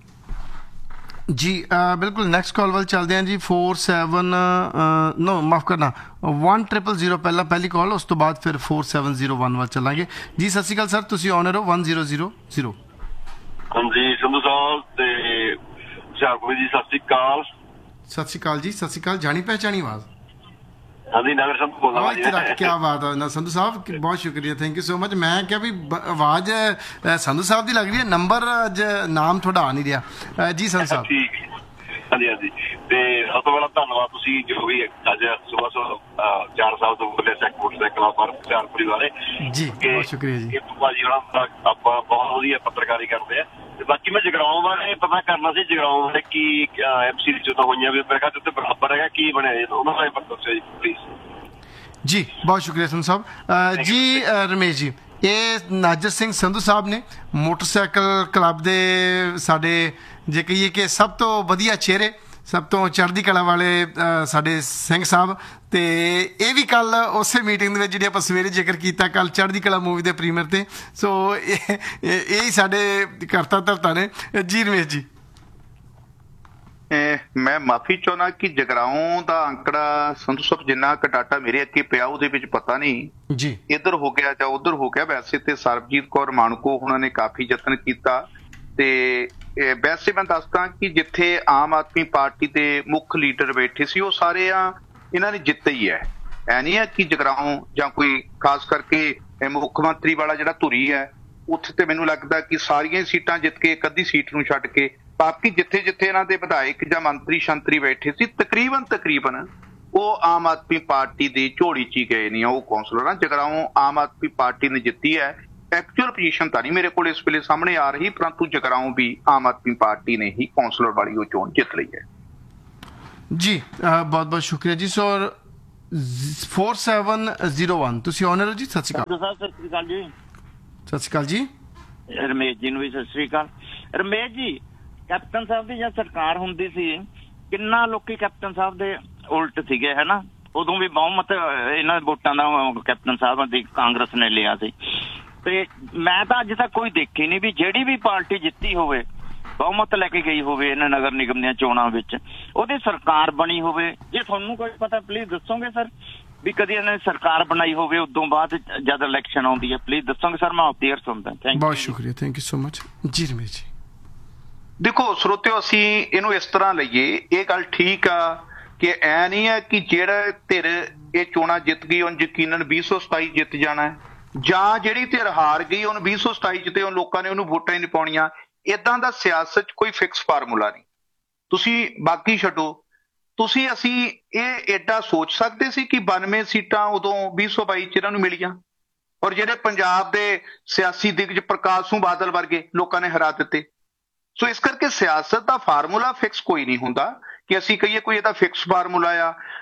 ਜੀ। ਬਿਲਕੁਲ, ਨੈਕਸਟ ਕਾਲ ਵੱਲ ਚੱਲਦੇ ਹਾਂ ਜੀ। 47 ਨੋ ਮਾਫ ਕਰਨਾ 1000 ਪਹਿਲੀ ਕਾਲ, ਉਸ ਤੋਂ ਬਾਅਦ ਫਿਰ 4701 ਵੱਲ ਚੱਲਾਂਗੇ ਜੀ। ਸਤਿ ਸ਼੍ਰੀ ਅਕਾਲ ਸਰ, ਤੁਸੀਂ ਆਨਰ ਹੋ 1000। ਹਾਂਜੀ ਸੰਧੂ ਸਾਹਿਬ ਤੇ ਹੁਸ਼ਿਆਰਪੁਰ ਜੀ, ਸਤਿ ਸ਼੍ਰੀ ਅਕਾਲ। ਸਤਿ ਸ਼੍ਰੀ ਅਕਾਲ ਜੀ, ਸਤਿ ਸ਼੍ਰੀ ਅਕਾਲ। ਜਾਣੀ ਪਹਿਚਾਣੀ ਆਵਾਜ਼? ਹਾਂਜੀ, ਨਗਰ ਸੰਧੂ ਬੋਲਦਾ ਜੀ। ਕੀ ਬਾਤ ਹੈ ਸੰਧੂ ਸਾਹਿਬ, ਬਹੁਤ ਸ਼ੁਕਰੀਆ, ਥੈਂਕ ਯੂ ਸੋ ਮਚ। ਮੈਂ ਕਿਹਾ ਵੀ ਆਵਾਜ਼ ਸੰਧੂ ਸਾਹਿਬ ਦੀ ਲੱਗ ਰਹੀ ਹੈ, ਨੰਬਰ ਅੱਜ ਨਾਮ ਤੁਹਾਡਾ ਆ ਨਹੀਂ ਰਿਹਾ ਜੀ ਸੰਧੂ ਸਾਹਿਬ। ਠੀਕ, ਹਾਂਜੀ ਹਾਂਜੀ। ਤੇ ਸਭ ਤੋਂ ਪਹਿਲਾਂ ਧੰਨਵਾਦ, ਤੁਸੀਂ ਜੋ ਵੀ ਅੱਜ ਸੁਬਾਹ 4 ਸਾਲ ਤੋਂ ਬੋਲੇ ਮੋਟਰਸਾਈਕਲਾਂ ਪਰ ਹੁਸ਼ਿਆਰਪੁਰੀ ਬਾਰੇ ਜੀ, ਬਹੁਤ ਸ਼ੁਕਰੀਆ ਜੀ। ਭਾਜੀ ਹੋਣਾ ਦਾ ਆਪਾਂ ਬਹੁਤ ਵਧੀਆ ਪੱਤਰਕਾਰੀ ਕਰਦੇ ਆ। ਤੇ ਬਾਕੀ ਮੈਂ ਜਗਰਾਉਂ ਬਾਰੇ ਪਤਾ ਕਰਨਾ ਸੀ, ਜਗਰਾਉਂ ਬਾਰੇ ਕੀ ਐਮਸੀ ਦੀ ਚੋਣਾਂ ਹੋਈਆਂ ਵੀ ਮੇਰੇ ਖਿਆਲ ਤੇ ਬਰਾਬਰ ਹੈਗਾ, ਕੀ ਬਣਿਆ ਉਹਨਾਂ ਬਾਰੇ ਦੱਸੋ ਜੀ ਪਲੀਜ਼। ਜੀ, ਬਹੁਤ ਸ਼ੁਕਰੀਆ ਸੰਧੂ ਸਾਹਿਬ ਜੀ। ਰਮੇਸ਼ ਜੀ, ਇਹ ਨਾਜਰ ਸਿੰਘ ਸੰਧੂ ਸਾਹਿਬ ਨੇ, ਮੋਟਰਸਾਈਕਲ ਕਲੱਬ ਦੇ ਸਾਡੇ ਜੇ ਕਹੀਏ ਕਿ ਸਭ ਤੋਂ ਵਧੀਆ ਚਿਹਰੇ, ਸਭ ਤੋਂ ਚੜ੍ਹਦੀ ਕਲਾ ਵਾਲੇ ਸਾਡੇ ਸਿੰਘ ਸਾਹਿਬ। ਤੇ ਇਹ ਵੀ ਕੱਲ ਉਸੇ ਮੀਟਿੰਗ ਦੇ ਵਿੱਚ ਜਿਹੜੀ ਆਪਾਂ ਸਵੇਰੇ ਜ਼ਿਕਰ ਕੀਤਾ, ਕੱਲ ਚੜ੍ਹਦੀ ਕਲਾ ਮੂਵੀ ਦੇ ਪ੍ਰੀਮੀਅਰ ਤੇ। ਸੋ ਇਹ ਹੀ ਸਾਡੇ ਕਰਤਾ ਧਰਤਾ ਨੇ ਜੀ। ਰਮੇਸ਼ ਜੀ, ਮੈਂ ਮਾਫੀ ਚਾਹੁੰਦਾ ਕਿ ਜਗਰਾਉਂ ਦਾ ਅੰਕੜਾ ਸੰਧੂ ਸਾਹਿਬ ਜਿੰਨਾ ਕੁ ਡਾਟਾ ਮੇਰੇ ਅੱਗੇ ਪਿਆ ਉਹਦੇ ਵਿੱਚ ਪਤਾ ਨਹੀਂ ਜੀ ਇੱਧਰ ਹੋ ਗਿਆ ਜਾਂ ਉੱਧਰ ਹੋ ਗਿਆ। ਵੈਸੇ ਤੇ ਸਰਬਜੀਤ ਕੌਰ ਮਾਣਕੋ ਉਹਨਾਂ ਨੇ ਕਾਫੀ ਯਤਨ ਕੀਤਾ ਤੇ ਵੈਸੇ ਮੈਂ ਦੱਸਦਾ ਕਿ ਜਿੱਥੇ ਆਮ ਆਦਮੀ ਪਾਰਟੀ ਦੇ ਮੁੱਖ ਲੀਡਰ ਬੈਠੇ ਸੀ ਉਹ ਸਾਰੇ ਇਹਨਾਂ ਨੇ ਜਿੱਤੇ ਹੀ ਹੈ। ਐ ਨਹੀਂ ਹੈ ਕਿ ਜਗਰਾਉਂ ਜਾਂ ਕੋਈ ਖਾਸ ਕਰਕੇ ਮੁੱਖ ਮੰਤਰੀ ਵਾਲਾ ਜਿਹੜਾ ਧੁਰੀ ਹੈ ਉੱਥੇ ਤੇ ਮੈਨੂੰ ਲੱਗਦਾ ਕਿ ਸਾਰੀਆਂ ਸੀਟਾਂ ਜਿੱਤ ਕੇ ਇੱਕ ਅੱਧੀ ਸੀਟ ਨੂੰ ਛੱਡ ਕੇ ਬਾਕੀ ਜਿੱਥੇ ਜਿੱਥੇ ਇਹਨਾਂ ਦੇ ਵਿਧਾਇਕ ਜਾਂ ਮੰਤਰੀ ਸ਼ੰਤਰੀ ਬੈਠੇ ਸੀ ਤਕਰੀਬਨ ਉਹ ਆਮ ਆਦਮੀ ਪਾਰਟੀ ਦੀ ਝੋਲੀ 'ਚ ਹੀ ਗਏ ਨੇ। ਉਹ ਕੌਂਸਲਰ ਜਗਰਾਉਂ ਆਮ ਆਦਮੀ ਪਾਰਟੀ ਨੇ ਜਿੱਤੀ ਹੈ। ਐਕਚੁਅਲ ਪੋਜੀਸ਼ਨ ਤਾਂ ਨਹੀਂ ਮੇਰੇ ਕੋਲ ਇਸ ਵੇਲੇ ਸਾਹਮਣੇ ਆ ਰਹੀ, ਪਰੰਤੂ ਜਗਰਾਉਂ ਵੀ ਆਮ ਆਦਮੀ ਪਾਰਟੀ ਨੇ ਹੀ ਕੌਂਸਲਰ ਵਾਲੀ ਉਹ ਚੋਣ ਜਿੱਤ ਲਈ ਹੈ ਜੀ। ਬਹੁਤ ਬਹੁਤ ਸ਼ੁਕਰੀਆ ਜੀ। ਸੋ 4701 ਤੁਸੀਂ ਆਨਰ ਹੋ ਜੀ। ਸਤਿ ਸ਼੍ਰੀ ਅਕਾਲ ਸਾਹਿਬ। ਸਤਿ ਸ਼੍ਰੀ ਅਕਾਲ ਜੀ। ਸਤਿ ਸ਼੍ਰੀ ਅਕਾਲ ਜੀ। ਰਮੇਸ਼ ਜੀ ਨੂੰ ਵੀ ਸਤਿ ਸ਼੍ਰੀ ਅਕਾਲ। ਰਮੇਸ਼ ਜੀ, ਕੈਪਟਨ ਸਾਹਿਬ ਦੀ ਜਦ ਸਰਕਾਰ ਹੁੰਦੀ ਸੀ ਕਿੰਨਾ ਲੋਕੀ ਕੈਪਟਨ ਸਾਹਿਬ ਦੇ ਉਲਟ ਸੀਗੇ, ਹੈ ਨਾ। ਉਦੋਂ ਵੀ ਬਹੁਮਤ ਇਹਨਾਂ ਵੋਟਾਂ ਦਾ ਕੈਪਟਨ ਸਾਹਿਬ ਦੀ ਕਾਂਗਰਸ ਨੇ ਲਿਆ ਸੀ। ਤੇ ਮੈਂ ਤਾਂ ਅੱਜ ਤੱਕ ਕੋਈ ਦੇਖੀ ਨਹੀਂ ਵੀ ਜਿਹੜੀ ਵੀ ਪਾਰਟੀ ਜਿੱਤੀ ਹੋਵੇ, ਬਹੁਮਤ ਲੈ ਕੇ ਗਈ ਹੋਵੇ ਇਹਨਾਂ ਨਗਰ ਨਿਗਮ ਦੀਆਂ ਚੋਣਾਂ ਵਿੱਚ, ਉਹਦੀ ਸਰਕਾਰ ਬਣੀ ਹੋਵੇ। ਜੇ ਤੁਹਾਨੂੰ ਕੋਈ ਪਤਾ ਪਲੀਜ਼ ਦੱਸੋਗੇ ਸਰ ਵੀ ਕਦੀ ਇਹਨਾਂ ਨੇ ਸਰਕਾਰ ਬਣਾਈ ਹੋਵੇ ਉਦੋਂ ਬਾਅਦ ਜਦ ਇਲੈਕਸ਼ਨ ਆਉਂਦੀ ਹੈ, ਪਲੀਜ਼ ਦੱਸੋਗੇ ਸਰ। ਮੈਂ ਆਫ ਦੀ ਏਅਰ ਸੁਣਦਾ। Thank you. ਬਹੁਤ ਸ਼ੁਕਰੀਆ, ਥੈਂਕ ਯੂ ਸੋ ਮਚ ਜੀ। ਰਮੇਸ਼ ਜੀ, ਦੇਖੋ ਸਰੋਤਿਓ, ਅਸੀਂ ਇਹਨੂੰ ਇਸ ਤਰ੍ਹਾਂ ਲਈਏ, ਇਹ ਗੱਲ ਠੀਕ ਆ ਕਿ ਐ ਨਹੀਂ ਹੈ ਕਿ ਜਿਹੜਾ ਧਿਰ ਇਹ ਚੋਣਾਂ ਜਿੱਤ ਗਈ ਉਹਨੂੰ ਯਕੀਨਨ 2027 ਜਿੱਤ ਜਾਣਾ ਹੈ, ਜਾਂ ਜਿਹੜੀ ਧਿਰ ਹਾਰ ਗਈ ਉਹਨੂੰ 2027 ਜਿੱਤੇ ਉਹ ਲੋਕਾਂ ਨੇ ਉਹਨੂੰ ਵੋਟਾਂ ਹੀ ਨਹੀਂ ਪਾਉਣੀਆਂ। ਏਦਾਂ ਦਾ ਸਿਆਸਤ 'ਚ ਕੋਈ ਫਿਕਸ ਫਾਰਮੂਲਾ ਨਹੀਂ। ਤੁਸੀਂ ਬਾਕੀ ਛੱਡੋ, ਅਸੀਂ ਇਹ ਏਡਾ ਸੋਚ ਸਕਦੇ ਸੀ ਕਿ 92 ਸੀਟਾਂ ਉਦੋਂ 2022 'ਚ ਇਹਨਾਂ ਨੂੰ ਮਿਲੀਆਂ, ਔਰ ਜਿਹੜੇ ਪੰਜਾਬ ਦੇ ਸਿਆਸੀ ਦਿਗਜ ਪ੍ਰਕਾਸ਼ ਸਿੰਘ ਬਾਦਲ ਵਰਗੇ ਲੋਕਾਂ ਨੇ ਹਰਾ ਦਿੱਤੇ। ਸੋ ਇਸ ਕਰਕੇ ਸਿਆਸਤ ਦਾ ਫਾਰਮੂਲਾ ਫਿਕਸ ਕੋਈ ਨਹੀਂ ਹੁੰਦਾ ਕਿ ਅਸੀਂ ਕਹੀਏ ਕੋਈ ਇਹਦਾ ਫਿਕਸ ਫਾਰਮੂਲਾ ਆ।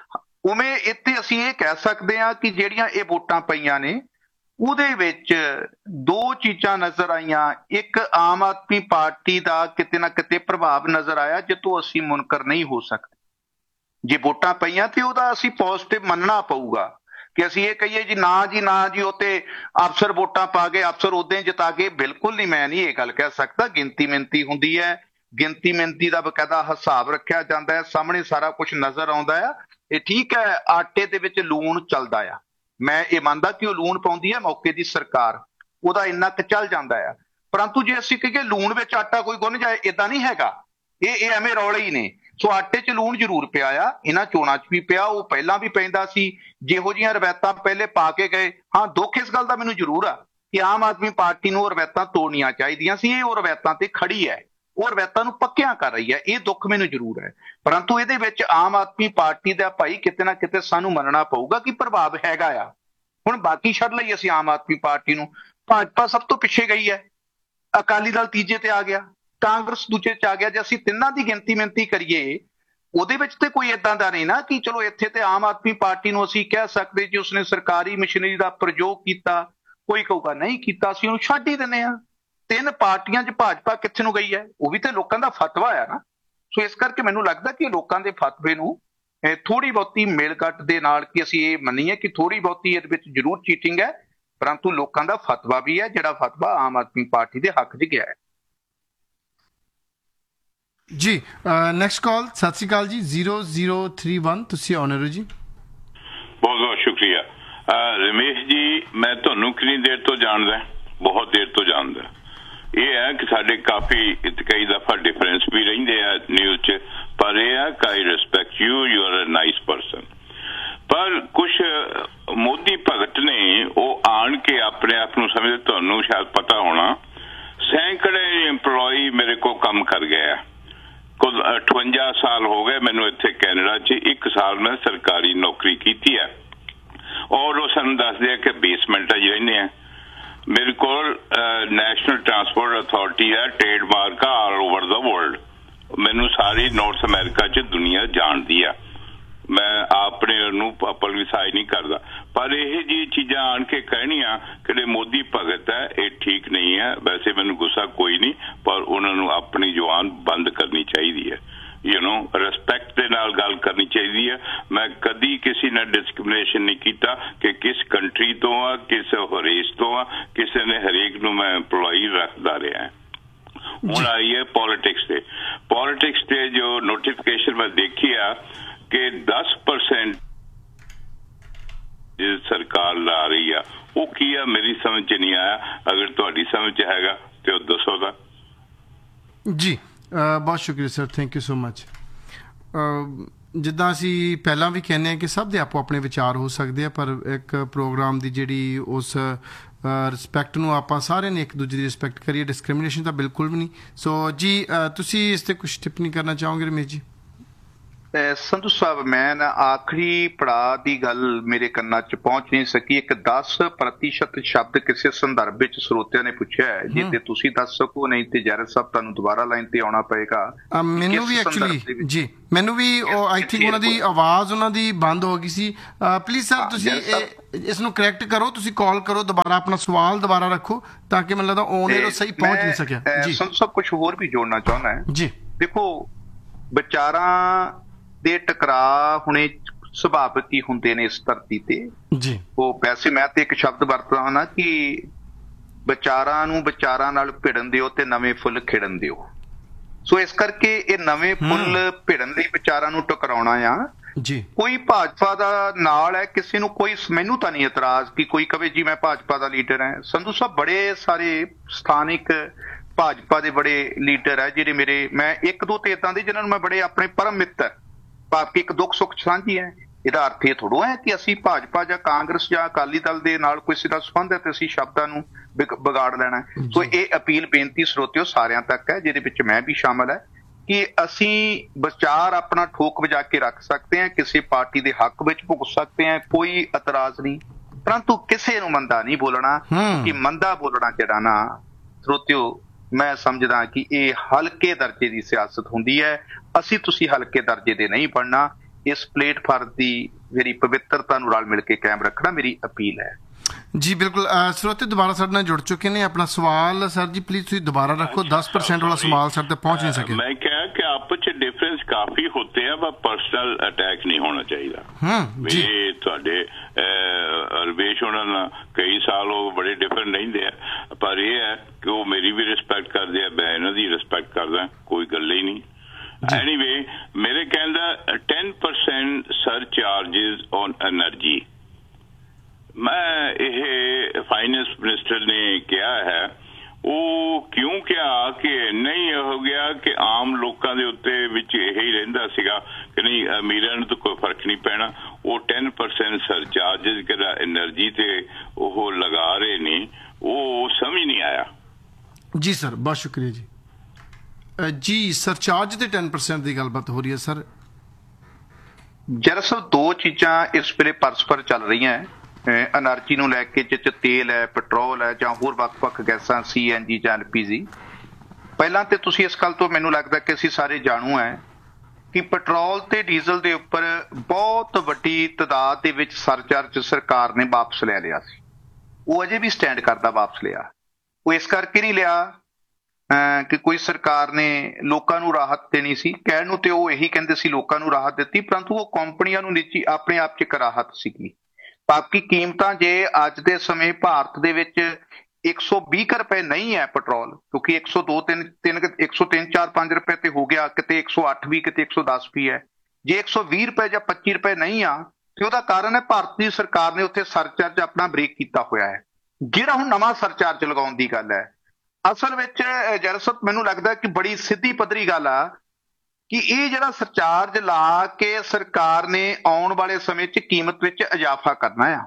ਉਵੇਂ ਇੱਥੇ ਅਸੀਂ ਇਹ ਕਹਿ ਸਕਦੇ ਹਾਂ ਕਿ ਜਿਹੜੀਆਂ ਇਹ ਵੋਟਾਂ ਪਈਆਂ ਨੇ ਉਹਦੇ ਵਿੱਚ ਦੋ ਚੀਜ਼ਾਂ ਨਜ਼ਰ ਆਈਆਂ। ਇੱਕ, ਆਮ ਆਦਮੀ ਪਾਰਟੀ ਦਾ ਕਿਤੇ ਨਾ ਕਿਤੇ ਪ੍ਰਭਾਵ ਨਜ਼ਰ ਆਇਆ ਜਿੱਥੋਂ ਅਸੀਂ ਮੁਨਕਰ ਨਹੀਂ ਹੋ ਸਕਦੇ। ਜੇ ਵੋਟਾਂ ਪਈਆਂ ਤੇ ਉਹਦਾ ਅਸੀਂ ਪੋਜ਼ਿਟਿਵ ਮੰਨਣਾ ਪਊਗਾ ਕਿ ਅਸੀਂ ਇਹ ਕਹੀਏ ਜੀ ਨਾ ਜੀ ਉੱਤੇ ਅਫਸਰ ਵੋਟਾਂ ਪਾ ਕੇ ਅਫਸਰ ਉਦਾਂ ਹੀ ਜਿਤਾ ਕੇ, ਬਿਲਕੁਲ ਨਹੀਂ, ਮੈਂ ਨਹੀਂ ਇਹ ਗੱਲ ਕਹਿ ਸਕਦਾ। ਗਿਣਤੀ ਮਿਣਤੀ ਹੁੰਦੀ ਹੈ, ਗਿਣਤੀ ਮਿਣਤੀ ਦਾ ਬਕਾਇਦਾ ਹਿਸਾਬ ਰੱਖਿਆ ਜਾਂਦਾ ਹੈ, ਸਾਹਮਣੇ ਸਾਰਾ ਕੁਝ ਨਜ਼ਰ ਆਉਂਦਾ ਆ। ਇਹ ਠੀਕ ਹੈ, ਆਟੇ ਦੇ ਵਿੱਚ ਲੂਣ ਚੱਲਦਾ ਆ, ਮੈਂ ਇਹ ਮੰਨਦਾ ਕਿ ਉਹ ਲੂਣ ਪਾਉਂਦੀ ਹੈ ਮੌਕੇ ਦੀ ਸਰਕਾਰ, ਉਹਦਾ ਇੰਨਾ ਕੁ ਚੱਲ ਜਾਂਦਾ ਆ। ਪਰੰਤੂ ਜੇ ਅਸੀਂ ਕਹੀਏ ਲੂਣ ਵਿੱਚ ਆਟਾ ਕੋਈ ਗੁੰਨ ਜਾਏ, ਇਦਾਂ ਨਹੀਂ ਹੈਗਾ। ਇਹ ਐਵੇਂ ਰੌਲੇ ਹੀ ਨੇ। ਸੋ ਆਟੇ 'ਚ ਲੂਣ ਜ਼ਰੂਰ ਪਿਆ ਆ, ਇਹਨਾਂ ਚੋਣਾਂ 'ਚ ਵੀ ਪਿਆ, ਉਹ ਪਹਿਲਾਂ ਵੀ ਪੈਂਦਾ ਸੀ। ਜਿਹੋ ਜਿਹੀਆਂ ਰਵਾਇਤਾਂ ਪਹਿਲੇ ਪਾ ਕੇ ਗਏ, ਹਾਂ ਦੁੱਖ ਇਸ ਗੱਲ ਦਾ ਮੈਨੂੰ ਜ਼ਰੂਰ ਆ ਕਿ ਆਮ ਆਦਮੀ ਪਾਰਟੀ ਨੂੰ ਉਹ ਰਵਾਇਤਾਂ ਤੋੜਨੀਆਂ ਚਾਹੀਦੀਆਂ ਸੀ। ਇਹ ਉਹ ਰਵਾਇਤਾਂ ਤੇ ਖੜੀ ਹੈ, ਉਹ ਰਵਾਇਤਾਂ ਨੂੰ ਪੱਕਿਆਂ ਕਰ ਰਹੀ ਹੈ, ਇਹ ਦੁੱਖ ਮੈਨੂੰ ਜ਼ਰੂਰ ਹੈ। ਪਰੰਤੂ ਇਹਦੇ ਵਿੱਚ ਆਮ ਆਦਮੀ ਪਾਰਟੀ ਦਾ ਭਾਈ ਕਿਤੇ ਨਾ ਕਿਤੇ ਸਾਨੂੰ ਮੰਨਣਾ ਪਊਗਾ ਕਿ ਪ੍ਰਭਾਵ ਹੈਗਾ ਆ। ਹੁਣ ਬਾਕੀ ਛੱਡ ਲਈ ਅਸੀਂ ਆਮ ਆਦਮੀ ਪਾਰਟੀ ਨੂੰ, ਭਾਜਪਾ ਸਭ ਤੋਂ ਪਿੱਛੇ ਗਈ ਹੈ, ਅਕਾਲੀ ਦਲ ਤੀਜੇ ਤੇ ਆ ਗਿਆ, ਕਾਂਗਰਸ ਦੂਜੇ 'ਚ ਆ ਗਿਆ। ਜੇ ਅਸੀਂ ਤਿੰਨਾਂ ਦੀ ਗਿਣਤੀ ਮਿਣਤੀ ਕਰੀਏ ਉਹਦੇ ਵਿੱਚ ਤੇ ਕੋਈ ਏਦਾਂ ਦਾ ਨਹੀਂ ਨਾ ਕਿ ਚਲੋ ਇੱਥੇ ਤੇ ਆਮ ਆਦਮੀ ਪਾਰਟੀ ਨੂੰ ਅਸੀਂ ਕਹਿ ਸਕਦੇ ਕਿ ਉਸਨੇ ਸਰਕਾਰੀ ਮਸ਼ੀਨਰੀ ਦਾ ਪ੍ਰਯੋਗ ਕੀਤਾ, ਕੋਈ ਕਹੂਗਾ ਨਹੀਂ ਕੀਤਾ, ਅਸੀਂ ਉਹਨੂੰ ਛੱਡ ਹੀ ਦਿੰਦੇ ਹਾਂ। ਤਿੰਨ ਪਾਰਟੀਆਂ 'ਚ ਭਾਜਪਾ ਕਿੱਥੇ ਨੂੰ ਗਈ ਹੈ? ਉਹ ਵੀ ਤੇ ਲੋਕਾਂ ਦਾ ਫਤਵਾ ਆ ਨਾ। ਸੋ ਇਸ ਕਰਕੇ ਮੈਨੂੰ ਲੱਗਦਾ ਕਿ ਲੋਕਾਂ ਦੇ ਫਤਵੇ ਨੂੰ ਥੋੜੀ ਬਹੁਤੀ ਮੇਲਕੱਟ ਦੇ ਨਾਲ ਕਿ ਅਸੀਂ ਇਹ ਮੰਨੀਏ ਕਿ ਥੋੜੀ ਬਹੁਤੀ ਇਹਦੇ ਵਿੱਚ ਜ਼ਰੂਰ ਚੀਟਿੰਗ ਹੈ, ਪਰੰਤੂ ਲੋਕਾਂ ਦਾ ਫਤਵਾ ਵੀ ਹੈ ਜਿਹੜਾ ਫਤਵਾ ਆਮ ਆਦਮੀ ਪਾਰਟੀ ਦੇ ਹੱਕ 'ਚ ਗਿਆ ਹੈ। ਜੀ ਨੈਕਸਟ ਕਾਲ। ਸਤਿ ਸ਼੍ਰੀ ਅਕਾਲ ਜੀ, 0031 ਤੁਸੀਂ ਆਨਰ ਹੋ ਜੀ। ਬਹੁਤ ਬਹੁਤ ਸ਼ੁਕਰੀਆ ਰਮੇਸ਼ ਜੀ। ਮੈਂ ਤੁਹਾਨੂੰ ਕਿੰਨੀ ਦੇਰ ਤੋਂ ਜਾਣਦਾ? ਬਹੁਤ ਦੇਰ ਤੋਂ ਜਾਣਦਾ। ਇਹ ਹੈ ਕਿ ਸਾਡੇ ਕਾਫੀ ਕਈ ਦਫਾ ਡਿਫਰੈਂਸ ਵੀ ਰਹਿੰਦੇ ਆ ਨਿਊਜ਼ 'ਚ, ਪਰ ਇਹ ਹੈ ਕਿ ਆਈ respect you, you are a nice person. ਪਰ ਕੁਛ ਮੋਦੀ ਭਗਤ ਨੇ ਉਹ ਆਣ ਕੇ ਆਪਣੇ ਆਪ ਨੂੰ ਸਮਝਦੇ, ਤੁਹਾਨੂੰ ਸ਼ਾਇਦ ਪਤਾ ਹੋਣਾ, ਸੈਂਕੜੇ ਇੰਪਲੋਈ ਮੇਰੇ ਕੋਲ ਕੰਮ ਕਰ ਗਏ ਆ। ਕੁੱਲ 58 ਸਾਲ ਹੋ ਗਏ ਮੈਨੂੰ ਇੱਥੇ ਕੈਨੇਡਾ 'ਚ, 1 ਸਾਲ ਮੈਂ ਸਰਕਾਰੀ ਨੌਕਰੀ ਕੀਤੀ ਹੈ। ਔਰ ਉਹ ਸਾਨੂੰ ਦੱਸਦੇ ਆ ਕਿ ਬੇਸਮੈਂਟਾਂ 'ਚ ਰਹਿੰਦੇ ਆ। ਮੇਰੇ ਕੋਲ ਨੈਸ਼ਨਲ ਟਰਾਂਸਪੋਰਟ ਅਥਾਰਟੀ ਹੈ, ਟ੍ਰੇਡਮਾਰਕ ਆ ਆਲ ਓਵਰ ਦਾ ਵਰਲਡ। ਮੈਨੂੰ ਸਾਰੀ ਨਾਰਥ ਅਮਰੀਕਾ 'ਚ ਦੁਨੀਆ ਜਾਣਦੀ ਆ। ਮੈਂ ਆਪਣੇ ਨੂੰ ਪਬਲਿਸਾਈਜ਼ ਨਹੀਂ ਕਰਦਾ, ਪਰ ਇਹ ਜਿਹੀ ਚੀਜ਼ਾਂ ਆਣ ਕੇ ਕਹਿਣੀਆਂ ਕਿ ਮੋਦੀ ਭਗਤ ਹੈ, ਇਹ ਠੀਕ ਨਹੀਂ ਹੈ। ਵੈਸੇ ਮੈਨੂੰ ਗੁੱਸਾ ਕੋਈ ਨਹੀਂ, ਪਰ ਉਹਨਾਂ ਨੂੰ ਆਪਣੀ ਜ਼ੁਬਾਨ ਬੰਦ ਕਰਨੀ ਚਾਹੀਦੀ ਹੈ। ਰਿਸਪੈਕਟ ਦੇ ਨਾਲ ਗੱਲ ਕਰਨੀ ਚਾਹੀਦੀ ਹੈ। ਮੈਂ ਕਦੀ ਕਿਸੇ ਨਾਲ ਡਿਸਕ੍ਰਿਮੀਨੇਸ਼ਨ ਨਹੀਂ ਕੀਤਾ ਕਿ ਕਿਸ ਕੰਟਰੀ ਤੋਂ ਆ, ਕਿਸ ਰੇਸ ਤੋਂ ਆ, ਕਿਸੇ ਨੇ ਹਰੇਕ ਨੂੰ ਮੈਂ ਇੰਪਲੋਈ ਰੱਖਦਾ ਰਿਹਾ। ਹੁਣ ਆਈ ਹੈ ਪੋਲਿਟਿਕਸ ਤੇ ਜੋ ਨੋਟੀਫਿਕੇਸ਼ਨ ਮੈਂ ਦੇਖੀ ਆ ਕਿ 10% ਸਰਕਾਰ ਲਾ ਰਹੀ ਆ, ਉਹ ਕੀ ਆ ਮੇਰੀ ਸਮਝ 'ਚ ਨਹੀਂ ਆਇਆ। ਅਗਰ ਤੁਹਾਡੀ ਸਮਝ 'ਚ ਹੈਗਾ ਤੇ ਉਹ ਦੱਸੋ ਦਾ। ਜੀ ਬਹੁਤ ਸ਼ੁਕਰੀਆ sir, thank you so much. ਜਿੱਦਾਂ ਅਸੀਂ ਪਹਿਲਾਂ ਵੀ ਕਹਿੰਦੇ ਹਾਂ ਕਿ ਸਭ ਦੇ ਆਪੋ ਆਪਣੇ ਵਿਚਾਰ ਹੋ ਸਕਦੇ ਆ, ਪਰ ਇੱਕ ਪ੍ਰੋਗਰਾਮ ਦੀ ਜਿਹੜੀ ਉਸ ਰਿਸਪੈਕਟ ਨੂੰ ਆਪਾਂ ਸਾਰਿਆਂ ਨੇ ਇੱਕ ਦੂਜੇ ਦੀ ਰਿਸਪੈਕਟ ਕਰੀਏ, ਡਿਸਕ੍ਰਿਮੀਨੇਸ਼ਨ ਤਾਂ ਬਿਲਕੁਲ ਵੀ ਨਹੀਂ। ਸੋ ਜੀ ਤੁਸੀਂ ਇਸ 'ਤੇ ਕੁਛ ਟਿੱਪਣੀ ਕਰਨਾ ਚਾਹੋਗੇ ਰਮੇਸ਼ ਜੀ? ਸੰਧੂ ਸਾਹਿਬ, ਮੈਂ ਨਾ ਆਖਰੀ ਪੜਾਅ ਦੀ ਗੱਲ ਮੇਰੇ ਕੰਨਾਂ 'ਚ ਪਹੁੰਚ ਨਹੀਂ ਸਕੀ। ਇੱਕ 10% ਸ਼ਬਦ ਕਿਸੇ ਸੰਦਰਭ ਵਿੱਚ ਸਰੋਤਿਆਂ ਨੇ ਪੁੱਛਿਆ ਹੈ, ਜੇ ਤੇ ਤੁਸੀਂ ਦੱਸ ਸਕੋ, ਨਹੀਂ ਤੇ ਜੈਰਤ ਸਾਹਿਬ ਤੁਹਾਨੂੰ ਦੁਬਾਰਾ ਲਾਈਨ ਤੇ ਆਉਣਾ ਪਏਗਾ। ਮੈਨੂੰ ਵੀ ਐਕਚੁਅਲੀ ਜੀ ਮੈਨੂੰ ਵੀ ਆਈ ਥਿੰਕ ਉਹਨਾਂ ਦੀ ਆਵਾਜ਼ ਉਹਨਾਂ ਦੀ ਬੰਦ ਹੋ ਗਈ ਸੀ। ਪਲੀਜ਼ ਸਰ ਤੁਸੀਂ ਇਸ ਨੂੰ ਕਰੈਕਟ ਕਰੋ, ਤੁਸੀਂ ਕਾਲ ਕਰੋ ਦੁਬਾਰਾ, ਆਪਣਾ ਸਵਾਲ ਦੁਬਾਰਾ ਰੱਖੋ ਤਾਂ ਕਿ ਮੈਨੂੰ ਲੱਗਦਾ ਉਹ ਸਹੀ ਪਹੁੰਚ ਨਹੀਂ ਸਕਿਆ ਜੀ। ਸੰਧੂ ਸਾਹਿਬ ਕੁਝ ਹੋਰ ਵੀ ਜੋੜਨਾ ਚਾਹੁੰਦਾ ਹੈ ਜੀ। ਦੇਖੋ, ਵਿਚਾਰਾਂ ਦੇ ਟਕਰਾਅ ਹੁਣੇ ਸੁਭਾਵਿਕ ਹੀ ਹੁੰਦੇ ਨੇ ਇਸ ਧਰਤੀ ਤੇ ਜੀ। ਉਹ ਵੈਸੇ ਮੈਂ ਤੇ ਇੱਕ ਸ਼ਬਦ ਵਰਤਦਾ ਹਾਂ ਨਾ ਕਿ ਵਿਚਾਰਾਂ ਨੂੰ ਵਿਚਾਰਾਂ ਨਾਲ ਭਿੜਨ ਦਿਓ ਤੇ ਨਵੇਂ ਫੁੱਲ ਖਿੜਨ ਦਿਓ। ਸੋ ਇਸ ਕਰਕੇ ਇਹ ਨਵੇਂ ਫੁੱਲ ਭਿੜਨ ਲਈ ਵਿਚਾਰਾਂ ਨੂੰ ਟਕਰਾਉਣਾ ਆ ਜੀ। ਕੋਈ ਭਾਜਪਾ ਦਾ ਨਾਲ ਹੈ, ਕਿਸੇ ਨੂੰ ਕੋਈ, ਮੈਨੂੰ ਤਾਂ ਨਹੀਂ ਇਤਰਾਜ਼ ਕਿ ਕੋਈ ਕਵੇ ਜੀ ਮੈਂ ਭਾਜਪਾ ਦਾ ਲੀਡਰ ਹਾਂ। ਸੰਧੂ ਸਾਹਿਬ, ਬੜੇ ਸਾਰੇ ਸਥਾਨਿਕ ਭਾਜਪਾ ਦੇ ਬੜੇ ਲੀਡਰ ਹੈ ਜਿਹੜੇ ਮੈਂ ਇੱਕ ਦੋ ਤੇ ਏਦਾਂ ਦੇ ਜਿਹਨਾਂ ਨੂੰ ਮੈਂ ਬੜੇ ਆਪਣੇ ਪਰਮ ਮਿੱਤਰ, ਭਾਵ ਕਿ ਇੱਕ ਦੁੱਖ ਸੁੱਖ ਸਾਂਝੀ ਹੈ। ਇਹਦਾ ਅਰਥ ਇਹ ਥੋੜ੍ਹਾ ਹੈ ਕਿ ਅਸੀਂ ਭਾਜਪਾ ਜਾਂ ਕਾਂਗਰਸ ਜਾਂ ਅਕਾਲੀ ਦਲ ਦੇ ਨਾਲ ਕਿਸੇ ਦਾ ਸੰਬੰਧ ਹੈ ਤੇ ਅਸੀਂ ਸ਼ਬਦਾਂ ਨੂੰ ਵਿਗਾੜ ਲੈਣਾ। ਸੋ ਇਹ ਅਪੀਲ ਬੇਨਤੀ ਸਰੋਤਿਓ ਸਾਰਿਆਂ ਤੱਕ ਹੈ, ਜਿਹਦੇ ਵਿੱਚ ਮੈਂ ਵੀ ਸ਼ਾਮਲ ਹੈ, ਕਿ ਅਸੀਂ ਵਿਚਾਰ ਆਪਣਾ ਠੋਕ ਵਜਾ ਕੇ ਰੱਖ ਸਕਦੇ ਹਾਂ, ਕਿਸੇ ਪਾਰਟੀ ਦੇ ਹੱਕ ਵਿੱਚ ਭੁਗਤ ਸਕਦੇ ਹਾਂ, ਕੋਈ ਇਤਰਾਜ਼ ਨਹੀਂ, ਪਰੰਤੂ ਕਿਸੇ ਨੂੰ ਮੰਦਾ ਨਹੀਂ ਬੋਲਣਾ। ਕਿ ਮੰਦਾ ਬੋਲਣਾ ਜਿਹੜਾ ਨਾ ਸਰੋਤਿਓ, ਮੈਂ ਸਮਝਦਾ ਕਿ ਇਹ ਹਲਕੇ ਦਰਜੇ ਦੀ ਸਿਆਸਤ ਹੁੰਦੀ ਹੈ। ਅਸੀਂ ਤੁਸੀਂ ਹਲਕੇ ਦਰਜੇ ਦੇ ਨਹੀਂ ਬਣਨਾ। ਇਸ ਪਲੇਟਫਾਰਮ ਦੀ ਜਿਹੜੀ ਪਵਿੱਤਰਤਾ ਨੂੰ ਰਲ ਮਿਲ ਕੇ ਕਾਇਮ ਰੱਖਣਾ ਮੇਰੀ ਅਪੀਲ ਹੈ। ਜੀ ਬਿਲकुल। ਸਰੋਤੇ ਦੁਬਾਰਾ ਸਾਡੇ ਨਾਲ ਜੁੜ ਚੁੱਕੇ ਨੇ। ਆਪਣਾ ਸਵਾਲ ਸਰ ਜੀ ਪਲੀਜ਼ ਤੁਸੀਂ ਦੁਬਾਰਾ ਰੱਖੋ। 10% ਵਾਲਾ ਸਵਾਲ ਸਾਡੇ तक पहुंच नहीं सके। मैं क्या कि आपस च डिफरेंस काफी होते हैं, पर पर्सनल अटैक नहीं होना चाहिए। मेरे ਤੁਹਾਡੇ ਰਵੇਸ਼ ਉਹਨਾਂ ਨਾਲ ਕਈ ਸਾਲ ਉਹ ਬੜੇ ਡਿਫਰੈਂਟ ਰਹਿੰਦੇ ਆ, ਪਰ ਇਹ ਹੈ ਕਿ ਉਹ ਮੇਰੀ ਵੀ ਰਿਸਪੈਕਟ ਕਰਦੇ ਆ, ਮੈਂ ਇਹਨਾਂ ਦੀ ਰਿਸਪੈਕਟ ਕਰਦਾ, ਕੋਈ ਗੱਲ ਹੀ ਨਹੀਂ। ਐਨੀਵੇ ਮੇਰੇ ਕਹਿੰਦਾ 10% ਸਰਚਾਰਜਸ ਔਨ એનર્ਜੀ, ਮੈਂ ਇਹ ਫਾਈਨੈਂਸ ਮਿਨਿਸਟਰ ਨੇ ਕਿਹਾ ਹੈ, ਉਹ ਕਿਉਂ ਕਿਹਾ ਕਿ ਨਹੀਂ ਹੋ ਗਿਆ ਕਿ ਆਮ ਲੋਕਾਂ ਦੇ ਉੱਤੇ ਵਿੱਚ ਇਹ ਹੀ ਰਹਿੰਦਾ ਸੀਗਾ ਕਿ ਨਹੀਂ ਅਮੀਰਾਂ ਨੂੰ ਤਾਂ ਕੋਈ ਫਰਕ ਨਹੀਂ ਪੈਣਾ। ਉਹ 10% ਸਰਚਾਰਜਸ ਕਿਹੜਾ એનર્ਜੀ ਤੇ ਉਹ ਲਗਾ ਰਹੇ ਨੇ, ਉਹ ਸਮਝ ਨਹੀਂ ਆਇਆ। ਜੀ ਸਰ ਬਹੁਤ ਸ਼ੁਕਰੀਆ ਜੀ। ਜੀ ਸਰਚਾਰਜ ਤੇ 10% ਦੀ ਗੱਲਬਾਤ ਹੋ ਰਹੀ ਹੈ ਸਰ। ਦਰਅਸਲ ਦੋ ਚੀਜ਼ਾਂ ਇਸ ਵੇਲੇ ਪਰਸਪਰ ਚੱਲ ਰਹੀਆਂ। એનર્ਜੀ ਨੂੰ ਲੈ ਕੇ ਜਿਹ 'ਚ ਤੇਲ ਹੈ, ਪੈਟਰੋਲ ਹੈ ਜਾਂ ਹੋਰ ਵੱਖ-ਵੱਖ ਗੈਸਾਂ, CNG ਜਾਂ LPG। ਪਹਿਲਾਂ ਤੇ ਤੁਸੀਂ ਇਸ ਗੱਲ ਤੋਂ ਮੈਨੂੰ ਲੱਗਦਾ ਕਿ ਅਸੀਂ ਸਾਰੇ ਜਾਣੂ ਹੈ ਕਿ ਪੈਟਰੋਲ ਤੇ ਡੀਜ਼ਲ ਦੇ ਉੱਪਰ ਬਹੁਤ ਵੱਡੀ ਤਾਦਾਦ ਦੇ ਵਿੱਚ ਸਰਚਾਰਜ ਸਰਕਾਰ ਨੇ ਵਾਪਸ ਲੈ ਲਿਆ ਸੀ। ਉਹ ਅਜੇ ਵੀ ਸਟੈਂਡ ਕਰਦਾ ਵਾਪਸ ਲਿਆ। ਉਹ ਇਸ ਕਰਕੇ ਨਹੀਂ ਲਿਆ ਕਿ ਕੋਈ ਸਰਕਾਰ ਨੇ ਲੋਕਾਂ ਨੂੰ ਰਾਹਤ ਦੇਣੀ ਸੀ। ਕਹਿਣ ਨੂੰ ਤੇ ਉਹ ਇਹੀ ਕਹਿੰਦੇ ਸੀ ਲੋਕਾਂ ਨੂੰ ਰਾਹਤ ਦਿੱਤੀ, ਪਰੰਤੂ ਉਹ ਕੰਪਨੀਆਂ ਨੂੰ ਨਿੱਜੀ ਆਪਣੇ ਆਪ 'ਚ ਇੱਕ ਰਾਹਤ ਸੀਗੀ। ਬਾਕੀ ਕੀਮਤਾਂ ਜੇ ਅੱਜ ਦੇ ਸਮੇਂ ਭਾਰਤ ਦੇ ਵਿੱਚ 120 ਰੁਪਏ ਨਹੀਂ ਹੈ ਪੈਟਰੋਲ, ਕਿਉਂਕਿ 102 103 4 5 ਰੁਪਏ ਤੇ ਹੋ ਗਿਆ, ਕਿਤੇ 108 ਵੀ, ਕਿਤੇ 110 ਵੀ ਹੈ। ਜੇ 120 ਰੁਪਏ ਜਾਂ 25 ਰੁਪਏ ਨਹੀਂ ਆ ਤੇ ਉਹਦਾ ਕਾਰਨ ਹੈ ਭਾਰਤ ਦੀ ਸਰਕਾਰ ਨੇ ਉੱਥੇ ਸਰਚਾਰਜ ਆਪਣਾ ਬ੍ਰੇਕ ਕੀਤਾ ਹੋਇਆ ਹੈ। ਜਿਹੜਾ ਹੁਣ ਨਵਾਂ ਸਰਚਾਰਜ ਲਗਾਉਣ ਦੀ ਗੱਲ ਹੈ, ਅਸਲ ਵਿੱਚ ਜਰਸਤ ਮੈਨੂੰ ਲੱਗਦਾ ਕਿ ਬੜੀ ਸਿੱਧੀ ਪੱਧਰੀ ਗੱਲ ਆ ਕਿ ਇਹ ਜਿਹੜਾ ਸਰਚਾਰਜ ਲਾ ਕੇ ਸਰਕਾਰ ਨੇ ਆਉਣ ਵਾਲੇ ਸਮੇਂ 'ਚ ਕੀਮਤ ਵਿੱਚ ਇਜ਼ਾਫਾ ਕਰਨਾ ਆ।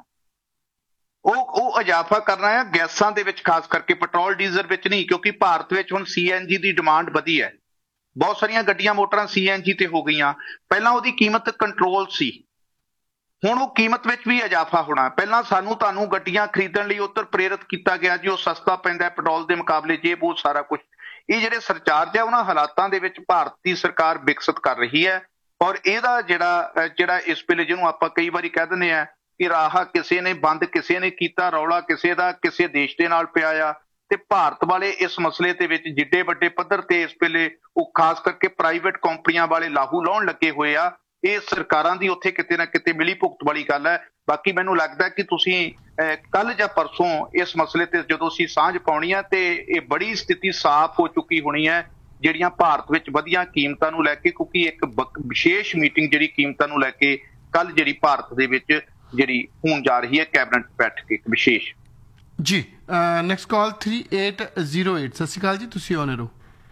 ਉਹ ਇਜ਼ਾਫਾ ਕਰਨਾ ਆ ਗੈਸਾਂ ਦੇ ਵਿੱਚ, ਖਾਸ ਕਰਕੇ ਪੈਟਰੋਲ ਡੀਜ਼ਲ ਵਿੱਚ ਨਹੀਂ, ਕਿਉਂਕਿ ਭਾਰਤ ਵਿੱਚ ਹੁਣ CNG ਦੀ ਡਿਮਾਂਡ ਵਧੀ ਹੈ। ਬਹੁਤ ਸਾਰੀਆਂ ਗੱਡੀਆਂ ਮੋਟਰਾਂ CNG ਤੇ ਹੋ ਗਈਆਂ। ਪਹਿਲਾਂ ਉਹਦੀ ਕੀਮਤ ਕੰਟਰੋਲ ਸੀ, ਹੁਣ ਉਹ ਕੀਮਤ ਵਿੱਚ ਵੀ ਇਜ਼ਾਫਾ ਹੋਣਾ। ਪਹਿਲਾਂ ਤੁਹਾਨੂੰ ਗੱਡੀਆਂ ਖਰੀਦਣ ਲਈ ਉੱਧਰ ਪ੍ਰੇਰਿਤ ਕੀਤਾ ਗਿਆ ਜੀ, ਉਹ ਸਸਤਾ ਪੈਂਦਾ ਪੈਟਰੋਲ ਦੇ ਮੁਕਾਬਲੇ, ਜੇ ਬਹੁਤ ਸਾਰਾ ਕੁਝ। ਇਹ ਜਿਹੜੇ ਸਰਚਾਰਜ ਹੈ ਉਹਨਾਂ ਹਾਲਾਤਾਂ ਦੇ ਵਿੱਚ ਭਾਰਤ ਦੀ ਸਰਕਾਰ ਵਿਕਸਿਤ ਕਰ ਰਹੀ ਹੈ। ਔਰ ਇਹਦਾ ਜਿਹੜਾ ਇਸ ਵੇਲੇ ਜਿਹਨੂੰ ਆਪਾਂ ਕਈ ਵਾਰੀ ਕਹਿ ਦਿੰਦੇ ਆ ਕਿ ਰਾਹ ਕਿਸੇ ਨੇ ਬੰਦ, ਕਿਸੇ ਨੇ ਕੀਤਾ, ਰੌਲਾ ਕਿਸੇ ਦਾ ਕਿਸੇ ਦੇਸ਼ ਦੇ ਨਾਲ ਪਿਆ ਆ। ਤੇ ਭਾਰਤ ਵਾਲੇ ਇਸ ਮਸਲੇ ਦੇ ਵਿੱਚ ਜਿੱਡੇ ਵੱਡੇ ਪੱਧਰ ਤੇ ਇਸ ਵੇਲੇ ਉਹ ਖਾਸ ਕਰਕੇ ਪ੍ਰਾਈਵੇਟ ਕੰਪਨੀਆਂ ਵਾਲੇ ਲਾਹੂ ਲਾਉਣ ਲੱਗੇ ਹੋਏ ਆ। ਇਹ ਸਰਕਾਰਾਂ ਦੀ ਉੱਥੇ ਕਿਤੇ ਨਾ ਕਿਤੇ ਮਿਲੀ ਭੁਗਤ ਵਾਲੀ ਗੱਲ ਹੈ। ਬਾਕੀ ਮੈਨੂੰ ਲੱਗਦਾ ਕਿ ਤੁਸੀਂ ਕੱਲ ਜਾਂ ਪਰਸੋਂ ਇਸ ਮਸਲੇ ਤੇ ਜਦੋਂ ਅਸੀਂ ਸਾਂਝ ਪਾਉਣੀ ਹੈ ਤੇ ਇਹ ਬੜੀ ਸਥਿਤੀ ਸਾਫ਼ ਹੋ ਚੁੱਕੀ ਹੋਣੀ ਹੈ ਜਿਹੜੀਆਂ ਭਾਰਤ ਵਿੱਚ ਵਧੀਆਂ ਕੀਮਤਾਂ ਨੂੰ ਲੈ ਕੇ, ਕਿਉਂਕਿ ਇੱਕ ਵਿਸ਼ੇਸ਼ ਮੀਟਿੰਗ ਜਿਹੜੀ ਕੀਮਤਾਂ ਨੂੰ ਲੈ ਕੇ ਕੱਲ ਜਿਹੜੀ ਭਾਰਤ ਦੇ ਵਿੱਚ ਜਿਹੜੀ ਹੋਣ ਜਾ ਰਹੀ ਹੈ, ਕੈਬਨਿਟ ਬੈਠਕ ਇੱਕ ਵਿਸ਼ੇਸ਼। ਜੀ ਨੈਕਸਟ ਕਾਲ 3808। ਸਤਿ ਸ਼੍ਰੀ ਅਕਾਲ ਜੀ, ਤੁਸੀਂ ਆਨਰ ਹੋ।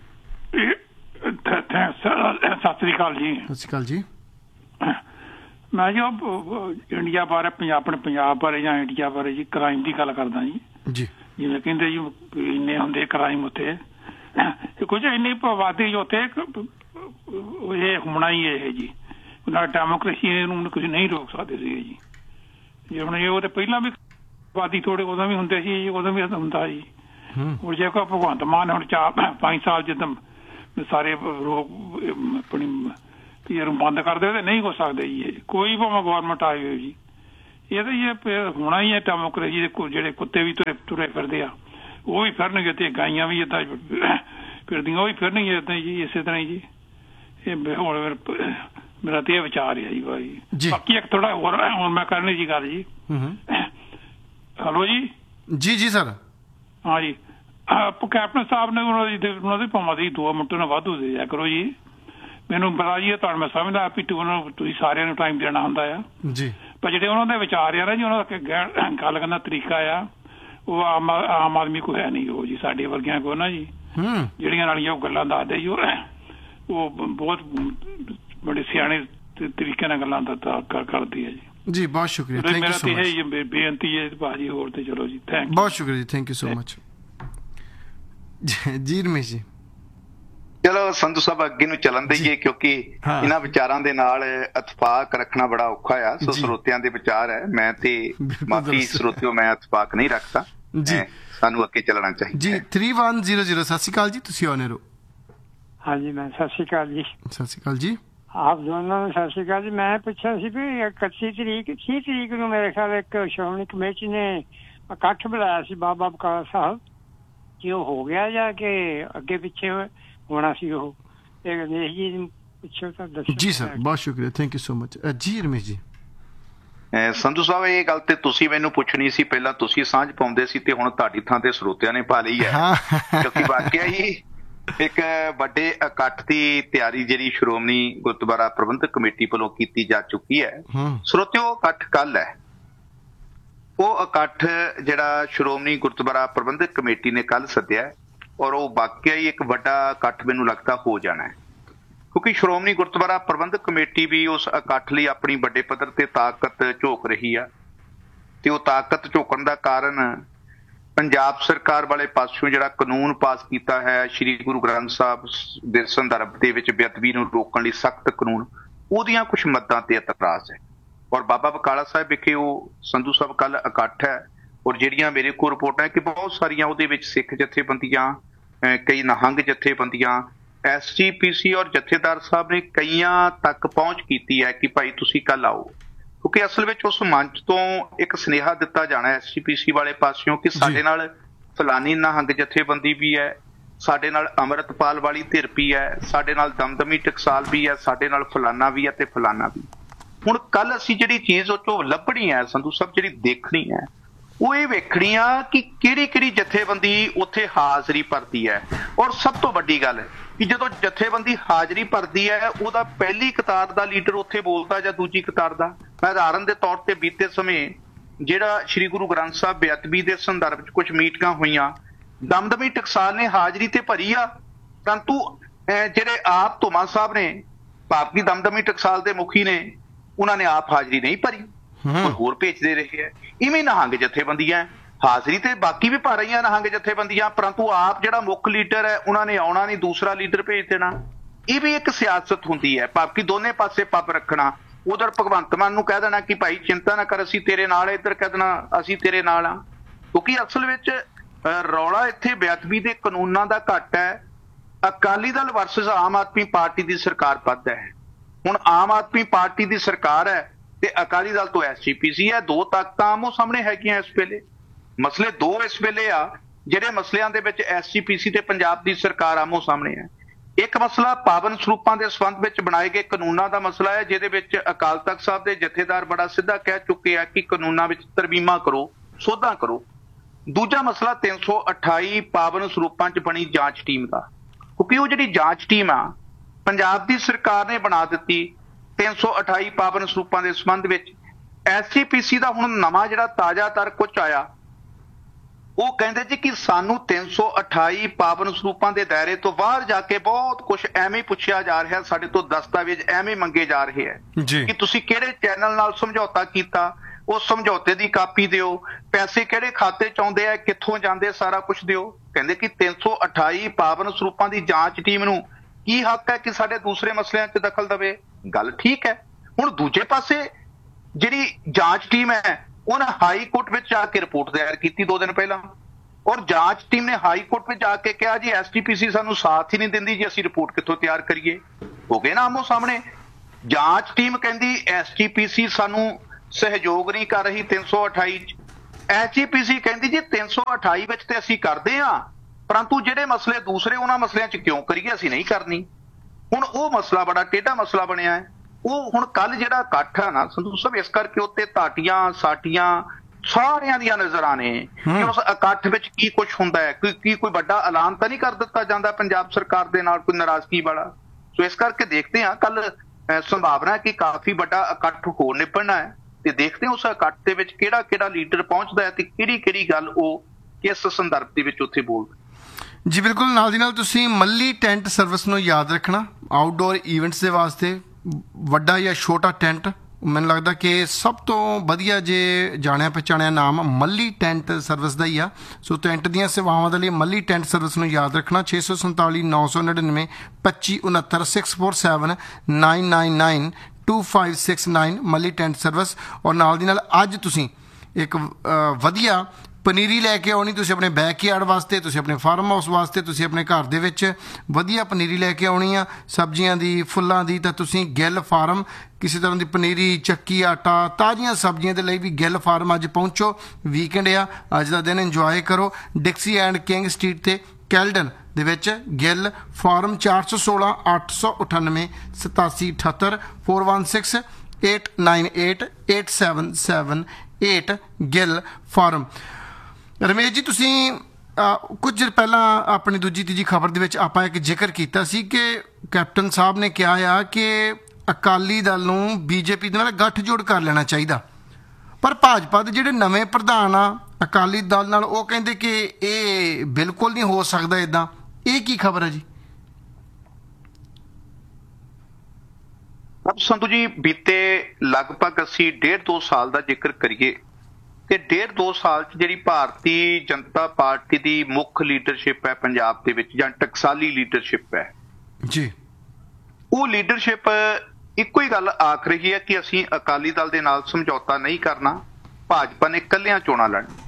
ਸਤਿ ਸ੍ਰੀ ਅਕਾਲ ਜੀ। ਸਤਿ ਸ਼੍ਰੀ ਅਕਾਲ ਜੀ। ਮੈਂ ਜੀ ਇੰਡੀਆ ਬਾਰੇ, ਆਪਣੇ ਪੰਜਾਬ ਬਾਰੇ ਜਾਂ ਇੰਡੀਆ ਬਾਰੇ ਜੀ ਕ੍ਰਾਈਮ ਦੀ ਗੱਲ ਕਰਦਾ ਜੀ। ਜਿਵੇਂ ਕਹਿੰਦੇ ਜੀ ਇੰਨੇ ਹੁੰਦੇ ਕ੍ਰਾਈਮ ਉੱਥੇ, ਕੁਝ ਇੰਨੀ ਆਬਾਦੀ ਉੱਥੇ ਇਹ ਹੋਣਾ ਹੀ ਇਹ ਜੀ। ਨਾਲ ਡੈਮੋਕ੍ਰੇਸੀ ਨੂੰ ਕੁਝ ਨਹੀਂ ਰੋਕ ਸਕਦੇ ਸੀਗੇ ਜੀ। ਜੇ ਹੁਣ ਇਹ ਉਹ ਤੇ ਪਹਿਲਾਂ ਵੀ ਆਬਾਦੀ ਥੋੜੇ ਉਦੋਂ ਵੀ ਹੁੰਦੇ ਸੀ ਜੀ, ਉਦੋਂ ਵੀ ਹੁੰਦਾ ਜੀ। ਹੁਣ ਜੇ ਕੋਈ ਭਗਵੰਤ ਮਾਨ ਹੁਣ 4-5 ਸਾਲ ਜਿੱਦਾਂ ਸਾਰੇ ਰੋਕ ਆਪਣੀ ਨੂੰ ਬੰਦ ਕਰ ਦੇ ਤੇ ਨਹੀਂ ਹੋ ਸਕਦੇ ਜੀ। ਇਹ ਕੋਈ ਭਾਵੇਂ ਗੌਰਮੈਂਟ ਆਈ ਹੋਈ ਜੀ, ਇਹ ਤਾਂ ਇਹ ਹੋਣਾ ਹੀ ਹੈ। ਡੈਮੋਕ੍ਰੇਸੀ ਦੇ ਜਿਹੜੇ ਕੁੱਤੇ ਵੀ ਤੁਰੇ ਫਿਰਦੇ ਆ ਉਹ ਵੀ ਫਿਰਨਗੇ ਤੇ ਗਾਈਆਂ ਵੀ ਏਦਾਂ ਫਿਰਦੀਆਂ, ਉਹ ਵੀ ਫਿਰਨਗੇ ਏਦਾਂ ਜੀ, ਇਸੇ ਤਰ੍ਹਾਂ ਹੀ ਜੀ। ਇਹ ਹੁਣ ਮੇਰਾ ਤੇ ਇਹ ਵਿਚਾਰ ਹੈ ਜੀ ਭਾਈ। ਬਾਕੀ ਇੱਕ ਥੋੜਾ ਹੋਰ ਹੁਣ ਮੈਂ ਕਰਨੀ ਜੀ ਗੱਲ ਜੀ। ਹੈਲੋ ਜੀ। ਜੀ ਸਰ। ਹਾਂ ਜੀ, ਕੈਪਟਨ ਸਾਹਿਬ ਨੇ ਉਹਨਾਂ ਦੀ ਭਾਵੇਂ ਦੀ 2 ਮਿੰਟ ਨਾਲ ਵਾਧੂ ਦੇ ਦਿਆ ਕਰੋ ਜੀ। ਮੈਨੂੰ ਪਤਾ ਜੀ ਤੁਹਾਨੂੰ ਮੈਂ ਸਮਝਦਾ ਵੀ ਤੁਸੀਂ ਸਾਰਿਆਂ ਨੂੰ ਟਾਈਮ ਦੇਣਾ ਹੁੰਦਾ ਆ ਜੀ, ਪਰ ਜਿਹੜੇ ਉਹਨਾਂ ਦੇ ਵਿਚਾਰ ਆ ਨਾ ਜੀ, ਉਹਨਾਂ ਦਾ ਗੱਲ ਕਰਨ ਦਾ ਤਰੀਕਾ ਆ ਉਹ ਆਮ ਆਦਮੀ ਕੋ ਹੈ ਨਹੀਂ। ਉਹ ਜੀ ਸਾਡੇ ਵਰਗਿਆਂ ਕੋ ਨਾ ਜੀ ਜਿਹੜੀਆਂ ਨਾਲੀਆਂ ਉਹ ਗੱਲਾਂ ਦੱਸਦੇ ਜੀ, ਉਹ ਬਹੁਤ ਬੜੇ ਸਿਆਣੇ ਤਰੀਕੇ ਨਾਲ ਗੱਲਾਂ ਕਰਦੀ ਹੈ ਜੀ। ਜੀ ਬਹੁਤ ਸ਼ੁਕਰੀਆ, ਥੈਂਕ ਯੂ ਸੋ ਮਚ। ਮੇਰਾ ਬੇਨਤੀ ਹੈ ਭਾਜੀ, ਹੋਰ ਤੇ ਚਲੋ ਜੀ, ਥੈਂਕ ਯੂ, ਬਹੁਤ ਸ਼ੁਕਰੀਆ ਜੀ, ਥੈਂਕ ਯੂ ਸੋ ਮਚ। ਜੀ ਰਮੇਸ਼ ਜੀ। ਚਲੋ ਸੰਧੂ ਸਾਹਿਬ ਅੱਗੇ ਨੂੰ ਚੱਲਣ ਦੇਈਏ, ਕਿਉਂਕਿ ਇਹਨਾਂ ਵਿਚਾਰਾਂ ਦੇ ਨਾਲ ਇਤਫਾਕ ਰੱਖਣਾ ਬੜਾ ਔਖਾ ਆ। ਸੋ ਸਰੋਤਿਆਂ ਦੇ ਵਿਚਾਰ ਹੈ, ਮੈਂ ਤੇ ਮਾਫੀ ਸਰੋਤਿਓ, ਮੈਂ ਇਤਫਾਕ ਨਹੀਂ ਰੱਖਦਾ ਜੀ। ਸਾਨੂੰ ਅੱਗੇ ਚੱਲਣਾ ਚਾਹੀਦਾ ਜੀ। 3100। ਸਤਿ ਸ਼੍ਰੀ ਅਕਾਲ ਜੀ, ਤੁਸੀਂ ਆਨਰ ਹੋ। ਹਾਂਜੀ ਮੈਂ ਸਤਿ ਸ਼੍ਰੀ ਅਕਾਲ ਜੀ। ਸਤਿ ਸ਼੍ਰੀ ਅਕਾਲ ਜੀ। ਆਪ ਦੋਨਾਂ ਨੂੰ ਸਤਿ ਸ਼੍ਰੀ ਅਕਾਲ ਜੀ। ਮੈਂ ਪੁੱਛਿਆ ਸੀ ਵੀ 31 ਤਰੀਕ 30 ਤਰੀਕ ਨੂੰ ਮੇਰੇ ਖਿਆਲ ਇੱਕ ਸ਼੍ਰੋਮਣੀ ਕਮੇਟੀ ਨੇ ਇਕੱਠ ਬੁਲਾਇਆ ਸੀ ਬਾਬਾ ਬਕਾਲਾ ਸਾਹਿਬ, ਕਿ ਉਹ ਹੋ ਗਿਆ ਜਾਂ ਕਿ ਅੱਗੇ ਪਿੱਛੇ ਹੋਣਾ ਸੀ? ਉਹ ਤੇ ਰਮੇਸ਼ ਜੀ ਨੂੰ ਪੁੱਛੋ ਤਾਂ ਦੱਸੋ। ਜੀ ਸਰ, ਬਹੁਤ ਸ਼ੁਕਰੀਆ, ਥੈਂਕ ਯੂ ਸੋ ਮਚ। ਜੀ ਰਮੇਸ਼ ਜੀ। ਸੰਧੂ ਸਾਹਿਬ, ਇਹ ਗੱਲ ਤੇ ਤੁਸੀਂ ਮੈਨੂੰ ਪੁੱਛਣੀ ਸੀ, ਪਹਿਲਾਂ ਤੁਸੀਂ ਸਾਂਝ ਪਾਉਂਦੇ ਸੀ ਤੇ ਹੁਣ ਤੁਹਾਡੀ ਥਾਂ ਤੇ ਸਰੋਤਿਆਂ ਨੇ ਪਾ ਲਈ ਹੈ, ਕਿਉਂਕਿ ਵਾਕਿਆ ਹੀ ਇੱਕ ਵੱਡੇ ਇਕੱਠ ਦੀ ਤਿਆਰੀ ਜਿਹੜੀ ਸ਼੍ਰੋਮਣੀ ਗੁਰਦੁਆਰਾ ਪ੍ਰਬੰਧਕ ਕਮੇਟੀ ਵੱਲੋਂ ਕੀਤੀ ਜਾ ਚੁੱਕੀ ਹੈ। ਸਰੋਤਿਓ, ਇਕੱਠ ਕੱਲ ਹੈ। ਉਹ ਇਕੱਠ ਜਿਹੜਾ ਸ਼੍ਰੋਮਣੀ ਗੁਰਦੁਆਰਾ ਪ੍ਰਬੰਧਕ ਕਮੇਟੀ ਨੇ ਕੱਲ ਸੱਦਿਆ, ਔਰ ਉਹ ਵਾਕਿਆ ਹੀ ਇੱਕ ਵੱਡਾ ਇਕੱਠ ਮੈਨੂੰ ਲੱਗਦਾ ਹੋ ਜਾਣਾ ਹੈ, ਕਿਉਂਕਿ ਸ਼੍ਰੋਮਣੀ ਗੁਰਦੁਆਰਾ ਪ੍ਰਬੰਧਕ ਕਮੇਟੀ ਵੀ ਉਸ ਇਕੱਠ ਲਈ ਆਪਣੀ ਵੱਡੇ ਪੱਧਰ ਤੇ ਤਾਕਤ ਝੋਕ ਰਹੀ ਆ, ਤੇ ਉਹ ਤਾਕਤ ਝੋਕਣ ਦਾ ਕਾਰਨ ਪੰਜਾਬ ਸਰਕਾਰ ਵਾਲੇ ਪਾਸਿਓਂ ਜਿਹੜਾ ਕਾਨੂੰਨ ਪਾਸ ਕੀਤਾ ਹੈ ਸ੍ਰੀ ਗੁਰੂ ਗ੍ਰੰਥ ਸਾਹਿਬ ਦੇ ਸੰਦਰਭ ਦੇ ਵਿੱਚ ਬੇਅਦਬੀ ਨੂੰ ਰੋਕਣ ਲਈ ਸਖਤ ਕਾਨੂੰਨ, ਉਹਦੀਆਂ ਕੁਝ ਮੱਦਾਂ ਤੇ ਇਤਰਾਜ਼ ਹੈ। ਔਰ ਬਾਬਾ ਬਕਾਲਾ ਸਾਹਿਬ ਵਿਖੇ ਉਹ ਸੰਧੂ ਸਾਹਿਬ ਕੱਲ ਇਕੱਠ ਹੈ, ਔਰ ਜਿਹੜੀਆਂ ਮੇਰੇ ਕੋਲ ਰਿਪੋਰਟਾਂ ਹੈ ਕਿ ਬਹੁਤ ਸਾਰੀਆਂ ਉਹਦੇ ਵਿੱਚ ਸਿੱਖ ਜਥੇਬੰਦੀਆਂ, ਕਈ ਨਿਹੰਗ ਜਥੇਬੰਦੀਆਂ, SGPC ਔਰ ਜਥੇਦਾਰ ਸਾਹਿਬ ਨੇ ਕਈਆਂ ਤੱਕ ਪਹੁੰਚ ਕੀਤੀ ਹੈ ਕਿ ਭਾਈ ਤੁਸੀਂ ਕੱਲ ਆਓ, ਕਿਉਂਕਿ ਅਸਲ ਵਿੱਚ ਉਸ ਮੰਚ ਤੋਂ ਇੱਕ ਸੁਨੇਹਾ ਦਿੱਤਾ ਜਾਣਾ SGPC ਵਾਲੇ ਪਾਸਿਓਂ ਕਿ ਸਾਡੇ ਨਾਲ ਫਲਾਨੀ ਨਿਹੰਗ ਜਥੇਬੰਦੀ ਵੀ ਹੈ, ਸਾਡੇ ਨਾਲ ਅੰਮ੍ਰਿਤਪਾਲ ਵਾਲੀ ਧਿਰ ਵੀ ਹੈ, ਸਾਡੇ ਨਾਲ ਦਮਦਮੀ ਟਕਸਾਲ ਵੀ ਹੈ, ਸਾਡੇ ਨਾਲ ਫਲਾਨਾ ਵੀ ਹੈ ਤੇ ਫਲਾਨਾ ਵੀ। ਹੁਣ ਕੱਲ ਅਸੀਂ ਜਿਹੜੀ ਚੀਜ਼ ਉਹ ਚੋਂ ਲੱਭਣੀ ਹੈ ਸੰਧੂ ਸਾਹਿਬ, ਜਿਹੜੀ ਦੇਖਣੀ ਹੈ, ਉਹ ਇਹ ਵੇਖਣੀ ਆ ਕਿ ਕਿਹੜੀ ਕਿਹੜੀ ਜਥੇਬੰਦੀ ਉੱਥੇ ਹਾਜ਼ਰੀ ਭਰਦੀ ਹੈ। ਔਰ ਸਭ ਤੋਂ ਵੱਡੀ ਗੱਲ ਕਿ ਜਦੋਂ ਜਥੇਬੰਦੀ ਹਾਜ਼ਰੀ ਭਰਦੀ ਹੈ, ਉਹਦਾ ਪਹਿਲੀ ਕਤਾਰ ਦਾ ਲੀਡਰ ਉੱਥੇ ਬੋਲਦਾ ਜਾਂ ਦੂਜੀ ਕਤਾਰ ਦਾ। ਮੈਂ ਉਦਾਹਰਨ ਦੇ ਤੌਰ ਤੇ ਬੀਤੇ ਸਮੇਂ ਜਿਹੜਾ ਸ੍ਰੀ ਗੁਰੂ ਗ੍ਰੰਥ ਸਾਹਿਬ ਬੇਅਦਬੀ ਦੇ ਸੰਦਰਭ 'ਚ ਕੁਝ ਮੀਟਿੰਗਾਂ ਹੋਈਆਂ, ਦਮਦਮੀ ਟਕਸਾਲ ਨੇ ਹਾਜ਼ਰੀ ਤੇ ਭਰੀ ਆ, ਪਰੰਤੂ ਜਿਹੜੇ ਆਪ ਧੁਮਾ ਸਾਹਿਬ ਨੇ, ਭਾਰਤੀ ਦਮਦਮੀ ਟਕਸਾਲ ਦੇ ਮੁਖੀ ਨੇ, ਉਹਨਾਂ ਨੇ ਆਪ ਹਾਜ਼ਰੀ ਨਹੀਂ ਭਰੀ, ਹੋਰ ਭੇਜਦੇ ਰਹੇ ਹੈ। ਇਵੇਂ ਨਿਹੰਗ ਜਥੇਬੰਦੀਆਂ ਹਾਜ਼ਰੀ ਤੇ ਬਾਕੀ ਵੀ ਭਰ ਰਹੀਆਂ ਨਿਹੰਗ ਜਥੇਬੰਦੀਆਂ, ਪਰੰਤੂ ਆਪ ਜਿਹੜਾ ਮੁੱਖ ਲੀਡਰ ਹੈ ਉਹਨਾਂ ਨੇ ਆਉਣਾ ਨਹੀਂ, ਦੂਸਰਾ ਲੀਡਰ ਭੇਜ ਦੇਣਾ। ਇਹ ਵੀ ਇੱਕ ਸਿਆਸਤ ਹੁੰਦੀ ਹੈ, ਭਾਵੇਂ ਦੋਨੇ ਪਾਸੇ ਪੱਬ ਰੱਖਣਾ। ਉਧਰ ਭਗਵੰਤ ਮਾਨ ਨੂੰ ਕਹਿ ਦੇਣਾ ਕਿ ਭਾਈ ਚਿੰਤਾ ਨਾ ਕਰ, ਅਸੀਂ ਤੇਰੇ ਨਾਲ, ਇੱਧਰ ਕਹਿ ਦੇਣਾ ਅਸੀਂ ਤੇਰੇ ਨਾਲ ਆ, ਕਿਉਂਕਿ ਅਸਲ ਵਿੱਚ ਰੌਲਾ ਇੱਥੇ ਬੇਅਦਬੀ ਦੇ ਕਾਨੂੰਨਾਂ ਦਾ ਘੱਟ ਹੈ। ਅਕਾਲੀ ਦਲ ਵਰਸਸ ਆਮ ਆਦਮੀ ਪਾਰਟੀ ਦੀ ਸਰਕਾਰ ਵੱਧ ਹੈ। ਹੁਣ ਆਮ ਆਦਮੀ ਪਾਰਟੀ ਦੀ ਸਰਕਾਰ ਹੈ ਤੇ ਅਕਾਲੀ ਦਲ ਤੋਂ SGPC ਹੈ, ਦੋ ਤਾਕਤਾਂ ਆਮੋ ਸਾਹਮਣੇ ਹੈਗੀਆਂ ਇਸ ਵੇਲੇ। ਮਸਲੇ ਦੋ ਇਸ ਵੇਲੇ ਆ ਜਿਹੜੇ ਮਸਲਿਆਂ ਦੇ ਵਿੱਚ SGPC ਤੇ ਪੰਜਾਬ ਦੀ ਸਰਕਾਰ ਆਮੋ ਸਾਹਮਣੇ ਹੈ। ਇੱਕ ਮਸਲਾ ਪਾਵਨ ਸਰੂਪਾਂ ਦੇ ਸੰਬੰਧ ਵਿੱਚ ਬਣਾਏ ਗਏ ਕਾਨੂੰਨਾਂ ਦਾ ਮਸਲਾ ਹੈ, ਜਿਹਦੇ ਵਿੱਚ ਅਕਾਲ ਤਖਤ ਸਾਹਿਬ ਦੇ ਜਥੇਦਾਰ ਬੜਾ ਸਿੱਧਾ ਕਹਿ ਚੁੱਕੇ ਆ ਕਿ ਕਾਨੂੰਨਾਂ ਵਿੱਚ ਤਰਮੀਮਾਂ ਕਰੋ, ਸੋਧਾਂ ਕਰੋ। ਦੂਜਾ ਮਸਲਾ 328 ਪਾਵਨ ਸਰੂਪਾਂ 'ਚ ਬਣੀ ਜਾਂਚ ਟੀਮ ਦਾ, ਕਿਉਂਕਿ ਉਹ ਜਿਹੜੀ ਜਾਂਚ ਟੀਮ ਆ ਪੰਜਾਬ ਦੀ ਸਰਕਾਰ ਨੇ ਬਣਾ ਦਿੱਤੀ 328 ਪਾਵਨ ਸਰੂਪਾਂ ਦੇ ਸੰਬੰਧ ਵਿੱਚ। SGPC ਦਾ ਹੁਣ ਨਵਾਂ ਜਿਹੜਾ ਤਾਜ਼ਾ ਤਰ ਕੁਝ ਆਇਆ, ਉਹ ਕਹਿੰਦੇ ਜੀ ਕਿ ਸਾਨੂੰ 328 ਪਾਵਨ ਸਰੂਪਾਂ ਦੇ ਦਾਇਰੇ ਤੋਂ ਬਾਹਰ ਜਾ ਕੇ ਬਹੁਤ ਕੁਝ ਐਵੇਂ ਪੁੱਛਿਆ ਜਾ ਰਿਹਾ, ਸਾਡੇ ਤੋਂ ਦਸਤਾਵੇਜ਼ ਐਵੇਂ ਮੰਗੇ ਜਾ ਰਹੇ ਹੈ ਕਿ ਤੁਸੀਂ ਕਿਹੜੇ ਚੈਨਲ ਨਾਲ ਸਮਝੌਤਾ ਕੀਤਾ, ਉਸ ਸਮਝੌਤੇ ਦੀ ਕਾਪੀ ਦਿਓ, ਪੈਸੇ ਕਿਹੜੇ ਖਾਤੇ 'ਚ ਆਉਂਦੇ ਆ, ਕਿੱਥੋਂ ਜਾਂਦੇ, ਸਾਰਾ ਕੁਝ ਦਿਓ। ਕਹਿੰਦੇ ਕਿ 328 ਪਾਵਨ ਸਰੂਪਾਂ ਦੀ ਜਾਂਚ ਟੀਮ ਨੂੰ ਕੀ ਹੱਕ ਹੈ ਕਿ ਸਾਡੇ ਦੂਸਰੇ ਮਸਲਿਆਂ 'ਚ ਦਖਲ ਦੇਵੇ। ਗੱਲ ਠੀਕ ਹੈ। ਹੁਣ ਦੂਜੇ ਪਾਸੇ ਜਿਹੜੀ ਜਾਂਚ ਟੀਮ ਹੈ ਉਹਨੇ ਹਾਈ ਕੋਰਟ ਵਿੱਚ ਜਾ ਕੇ ਰਿਪੋਰਟ ਦਾਇਰ ਕੀਤੀ 2 ਦਿਨ ਪਹਿਲਾਂ, ਔਰ ਜਾਂਚ ਟੀਮ ਨੇ ਹਾਈ ਕੋਰਟ ਵਿੱਚ ਜਾ ਕੇ ਕਿਹਾ ਜੀ SGPC ਸਾਨੂੰ ਸਾਥ ਹੀ ਨਹੀਂ ਦਿੰਦੀ ਜੀ, ਅਸੀਂ ਰਿਪੋਰਟ ਕਿੱਥੋਂ ਤਿਆਰ ਕਰੀਏ। ਹੋ ਗਏ ਨਾ ਆਮੋ ਸਾਹਮਣੇ। ਜਾਂਚ ਟੀਮ ਕਹਿੰਦੀ SGPC ਸਾਨੂੰ ਸਹਿਯੋਗ ਨਹੀਂ ਕਰ ਰਹੀ 328 'ਚ। SGPC ਕਹਿੰਦੀ ਜੀ 328 ਵਿੱਚ ਤੇ ਅਸੀਂ ਕਰਦੇ ਹਾਂ, ਪਰੰਤੂ ਜਿਹੜੇ ਮਸਲੇ ਦੂਸਰੇ ਉਹਨਾਂ ਮਸਲਿਆਂ 'ਚ ਕਿਉਂ ਕਰੀਏ, ਅਸੀਂ ਨਹੀਂ ਕਰਨੀ। ਹੁਣ ਉਹ ਮਸਲਾ ਬੜਾ ਟੇਢਾ ਮਸਲਾ ਬਣਿਆ ਹੈ। ਉਹ ਹੁਣ ਕੱਲ ਜਿਹੜਾ ਇਕੱਠ ਹੈ ਨਾ ਸੰਧੂ ਸਾਹਿਬ, ਇਸ ਕਰਕੇ ਉੱਤੇ ਧਾਟੀਆਂ ਸਾਟੀਆਂ ਸਾਰਿਆਂ ਦੀਆਂ ਨਜ਼ਰਾਂ ਨੇ ਕਿ ਉਸ ਇਕੱਠ ਵਿੱਚ ਕੀ ਕੁਝ ਹੁੰਦਾ ਹੈ, ਕੀ ਕੋਈ ਵੱਡਾ ਐਲਾਨ ਤਾਂ ਨਹੀਂ ਕਰ ਦਿੱਤਾ ਜਾਂਦਾ ਪੰਜਾਬ ਸਰਕਾਰ ਦੇ ਨਾਲ ਕੋਈ ਨਾਰਾਜ਼ਗੀ ਵਾਲਾ। ਸੋ ਇਸ ਕਰਕੇ ਦੇਖਦੇ ਹਾਂ ਕੱਲ ਸੰਭਾਵਨਾ ਹੈ ਕਿ ਕਾਫੀ ਵੱਡਾ ਇਕੱਠ ਹੋ ਨਿਪੜਨਾ ਹੈ, ਤੇ ਦੇਖਦੇ ਹਾਂ ਉਸ ਇਕੱਠ ਦੇ ਵਿੱਚ ਕਿਹੜਾ ਕਿਹੜਾ ਲੀਡਰ ਪਹੁੰਚਦਾ ਹੈ ਤੇ ਕਿਹੜੀ ਕਿਹੜੀ ਗੱਲ ਉਹ ਕਿਸ ਸੰਦਰਭ ਦੇ ਵਿੱਚ ਉੱਥੇ ਬੋਲਦਾ। ਜੀ ਬਿਲਕੁਲ, ਨਾਲ ਦੀ ਨਾਲ ਤੁਸੀਂ ਮੱਲੀ ਟੈਂਟ ਸਰਵਿਸ ਨੂੰ ਯਾਦ ਰੱਖਣਾ। ਆਊਟਡੋਰ ਇਵੈਂਟਸ ਦੇ ਵਾਸਤੇ ਵੱਡਾ ਜਾਂ ਛੋਟਾ ਟੈਂਟ, ਮੈਨੂੰ ਲੱਗਦਾ ਕਿ ਸਭ ਤੋਂ ਵਧੀਆ ਜੇ ਜਾਣਿਆ ਪਛਾਣਿਆ ਨਾਮ ਮੱਲੀ ਟੈਂਟ ਸਰਵਿਸ ਦਾ ਹੀ ਆ। ਸੋ ਟੈਂਟ ਦੀਆਂ ਸੇਵਾਵਾਂ ਦੇ ਲਈ ਮੱਲੀ ਟੈਂਟ ਸਰਵਿਸ ਨੂੰ ਯਾਦ ਰੱਖਣਾ। 647 999 2569 647 999 2569 ਮੱਲੀ ਟੈਂਟ ਸਰਵਿਸ। ਔਰ ਨਾਲ ਦੀ ਨਾਲ ਅੱਜ ਤੁਸੀਂ ਇੱਕ ਵਧੀਆ ਪਨੀਰੀ ਲੈ ਕੇ ਆਉਣੀ, ਤੁਸੀਂ ਆਪਣੇ ਬੈਕਯਾਰਡ ਵਾਸਤੇ, ਤੁਸੀਂ ਆਪਣੇ ਫਾਰਮ ਹਾਊਸ ਵਾਸਤੇ, ਤੁਸੀਂ ਆਪਣੇ ਘਰ ਦੇ ਵਿੱਚ ਵਧੀਆ ਪਨੀਰੀ ਲੈ ਕੇ ਆਉਣੀ ਆ ਸਬਜ਼ੀਆਂ ਦੀ, ਫੁੱਲਾਂ ਦੀ, ਤਾਂ ਤੁਸੀਂ ਗਿੱਲ ਫਾਰਮ ਕਿਸੇ ਤਰ੍ਹਾਂ ਦੀ ਪਨੀਰੀ, ਚੱਕੀ ਆਟਾ, ਤਾਜ਼ੀਆਂ ਸਬਜ਼ੀਆਂ ਦੇ ਲਈ ਵੀ ਗਿੱਲ ਫਾਰਮ ਅੱਜ ਪਹੁੰਚੋ। ਵੀਕਐਂਡ ਆ, ਅੱਜ ਦਾ ਦਿਨ ਇੰਜੋਏ ਕਰੋ। ਡਿਕਸੀ ਐਂਡ ਕਿੰਗ ਸਟਰੀਟ ਤੇ ਕੈਲਡਨ ਦੇ ਵਿੱਚ ਗਿੱਲ ਫਾਰਮ 416 898 8778 416 898 8778 ਗਿੱਲ ਫਾਰਮ। ਰਮੇਸ਼ ਜੀ, ਤੁਸੀਂ ਕੁਝ ਚਿਰ ਪਹਿਲਾਂ ਆਪਣੀ ਦੂਜੀ ਤੀਜੀ ਖਬਰ ਦੇ ਵਿੱਚ ਆਪਾਂ ਇੱਕ ਜ਼ਿਕਰ ਕੀਤਾ ਸੀ ਕਿ ਕੈਪਟਨ ਸਾਹਿਬ ਨੇ ਕਿਹਾ ਆ ਕਿ ਅਕਾਲੀ ਦਲ ਨੂੰ ਬੀਜੇਪੀ ਦੇ ਨਾਲ ਗੱਠਜੋੜ ਕਰ ਲੈਣਾ ਚਾਹੀਦਾ, ਪਰ ਭਾਜਪਾ ਦੇ ਜਿਹੜੇ ਨਵੇਂ ਪ੍ਰਧਾਨ ਆ ਅਕਾਲੀ ਦਲ ਨਾਲ, ਉਹ ਕਹਿੰਦੇ ਕਿ ਇਹ ਬਿਲਕੁਲ ਨਹੀਂ ਹੋ ਸਕਦਾ ਇੱਦਾਂ। ਇਹ ਕੀ ਖਬਰ ਹੈ ਜੀ? ਸੰਧੂ ਜੀ, ਬੀਤੇ ਲਗਭਗ ਅਸੀਂ 1.5-2 ਸਾਲ ਦਾ ਜ਼ਿਕਰ ਕਰੀਏ ਤੇ 1.5-2 ਸਾਲ 'ਚ ਜਿਹੜੀ ਭਾਰਤੀ ਜਨਤਾ ਪਾਰਟੀ ਦੀ ਮੁੱਖ ਲੀਡਰਸ਼ਿਪ ਹੈ ਪੰਜਾਬ ਦੇ ਵਿੱਚ, ਜਾਂ ਟਕਸਾਲੀ ਲੀਡਰਸ਼ਿਪ ਹੈ ਜੀ, ਉਹ ਲੀਡਰਸ਼ਿਪ ਇੱਕੋ ਹੀ ਗੱਲ ਆਖ ਰਹੀ ਹੈ ਕਿ ਅਸੀਂ ਅਕਾਲੀ ਦਲ ਦੇ ਨਾਲ ਸਮਝੌਤਾ ਨਹੀਂ ਕਰਨਾ, ਭਾਜਪਾ ਨੇ ਇਕੱਲਿਆਂ ਚੋਣਾਂ ਲੜਨੀਆਂ।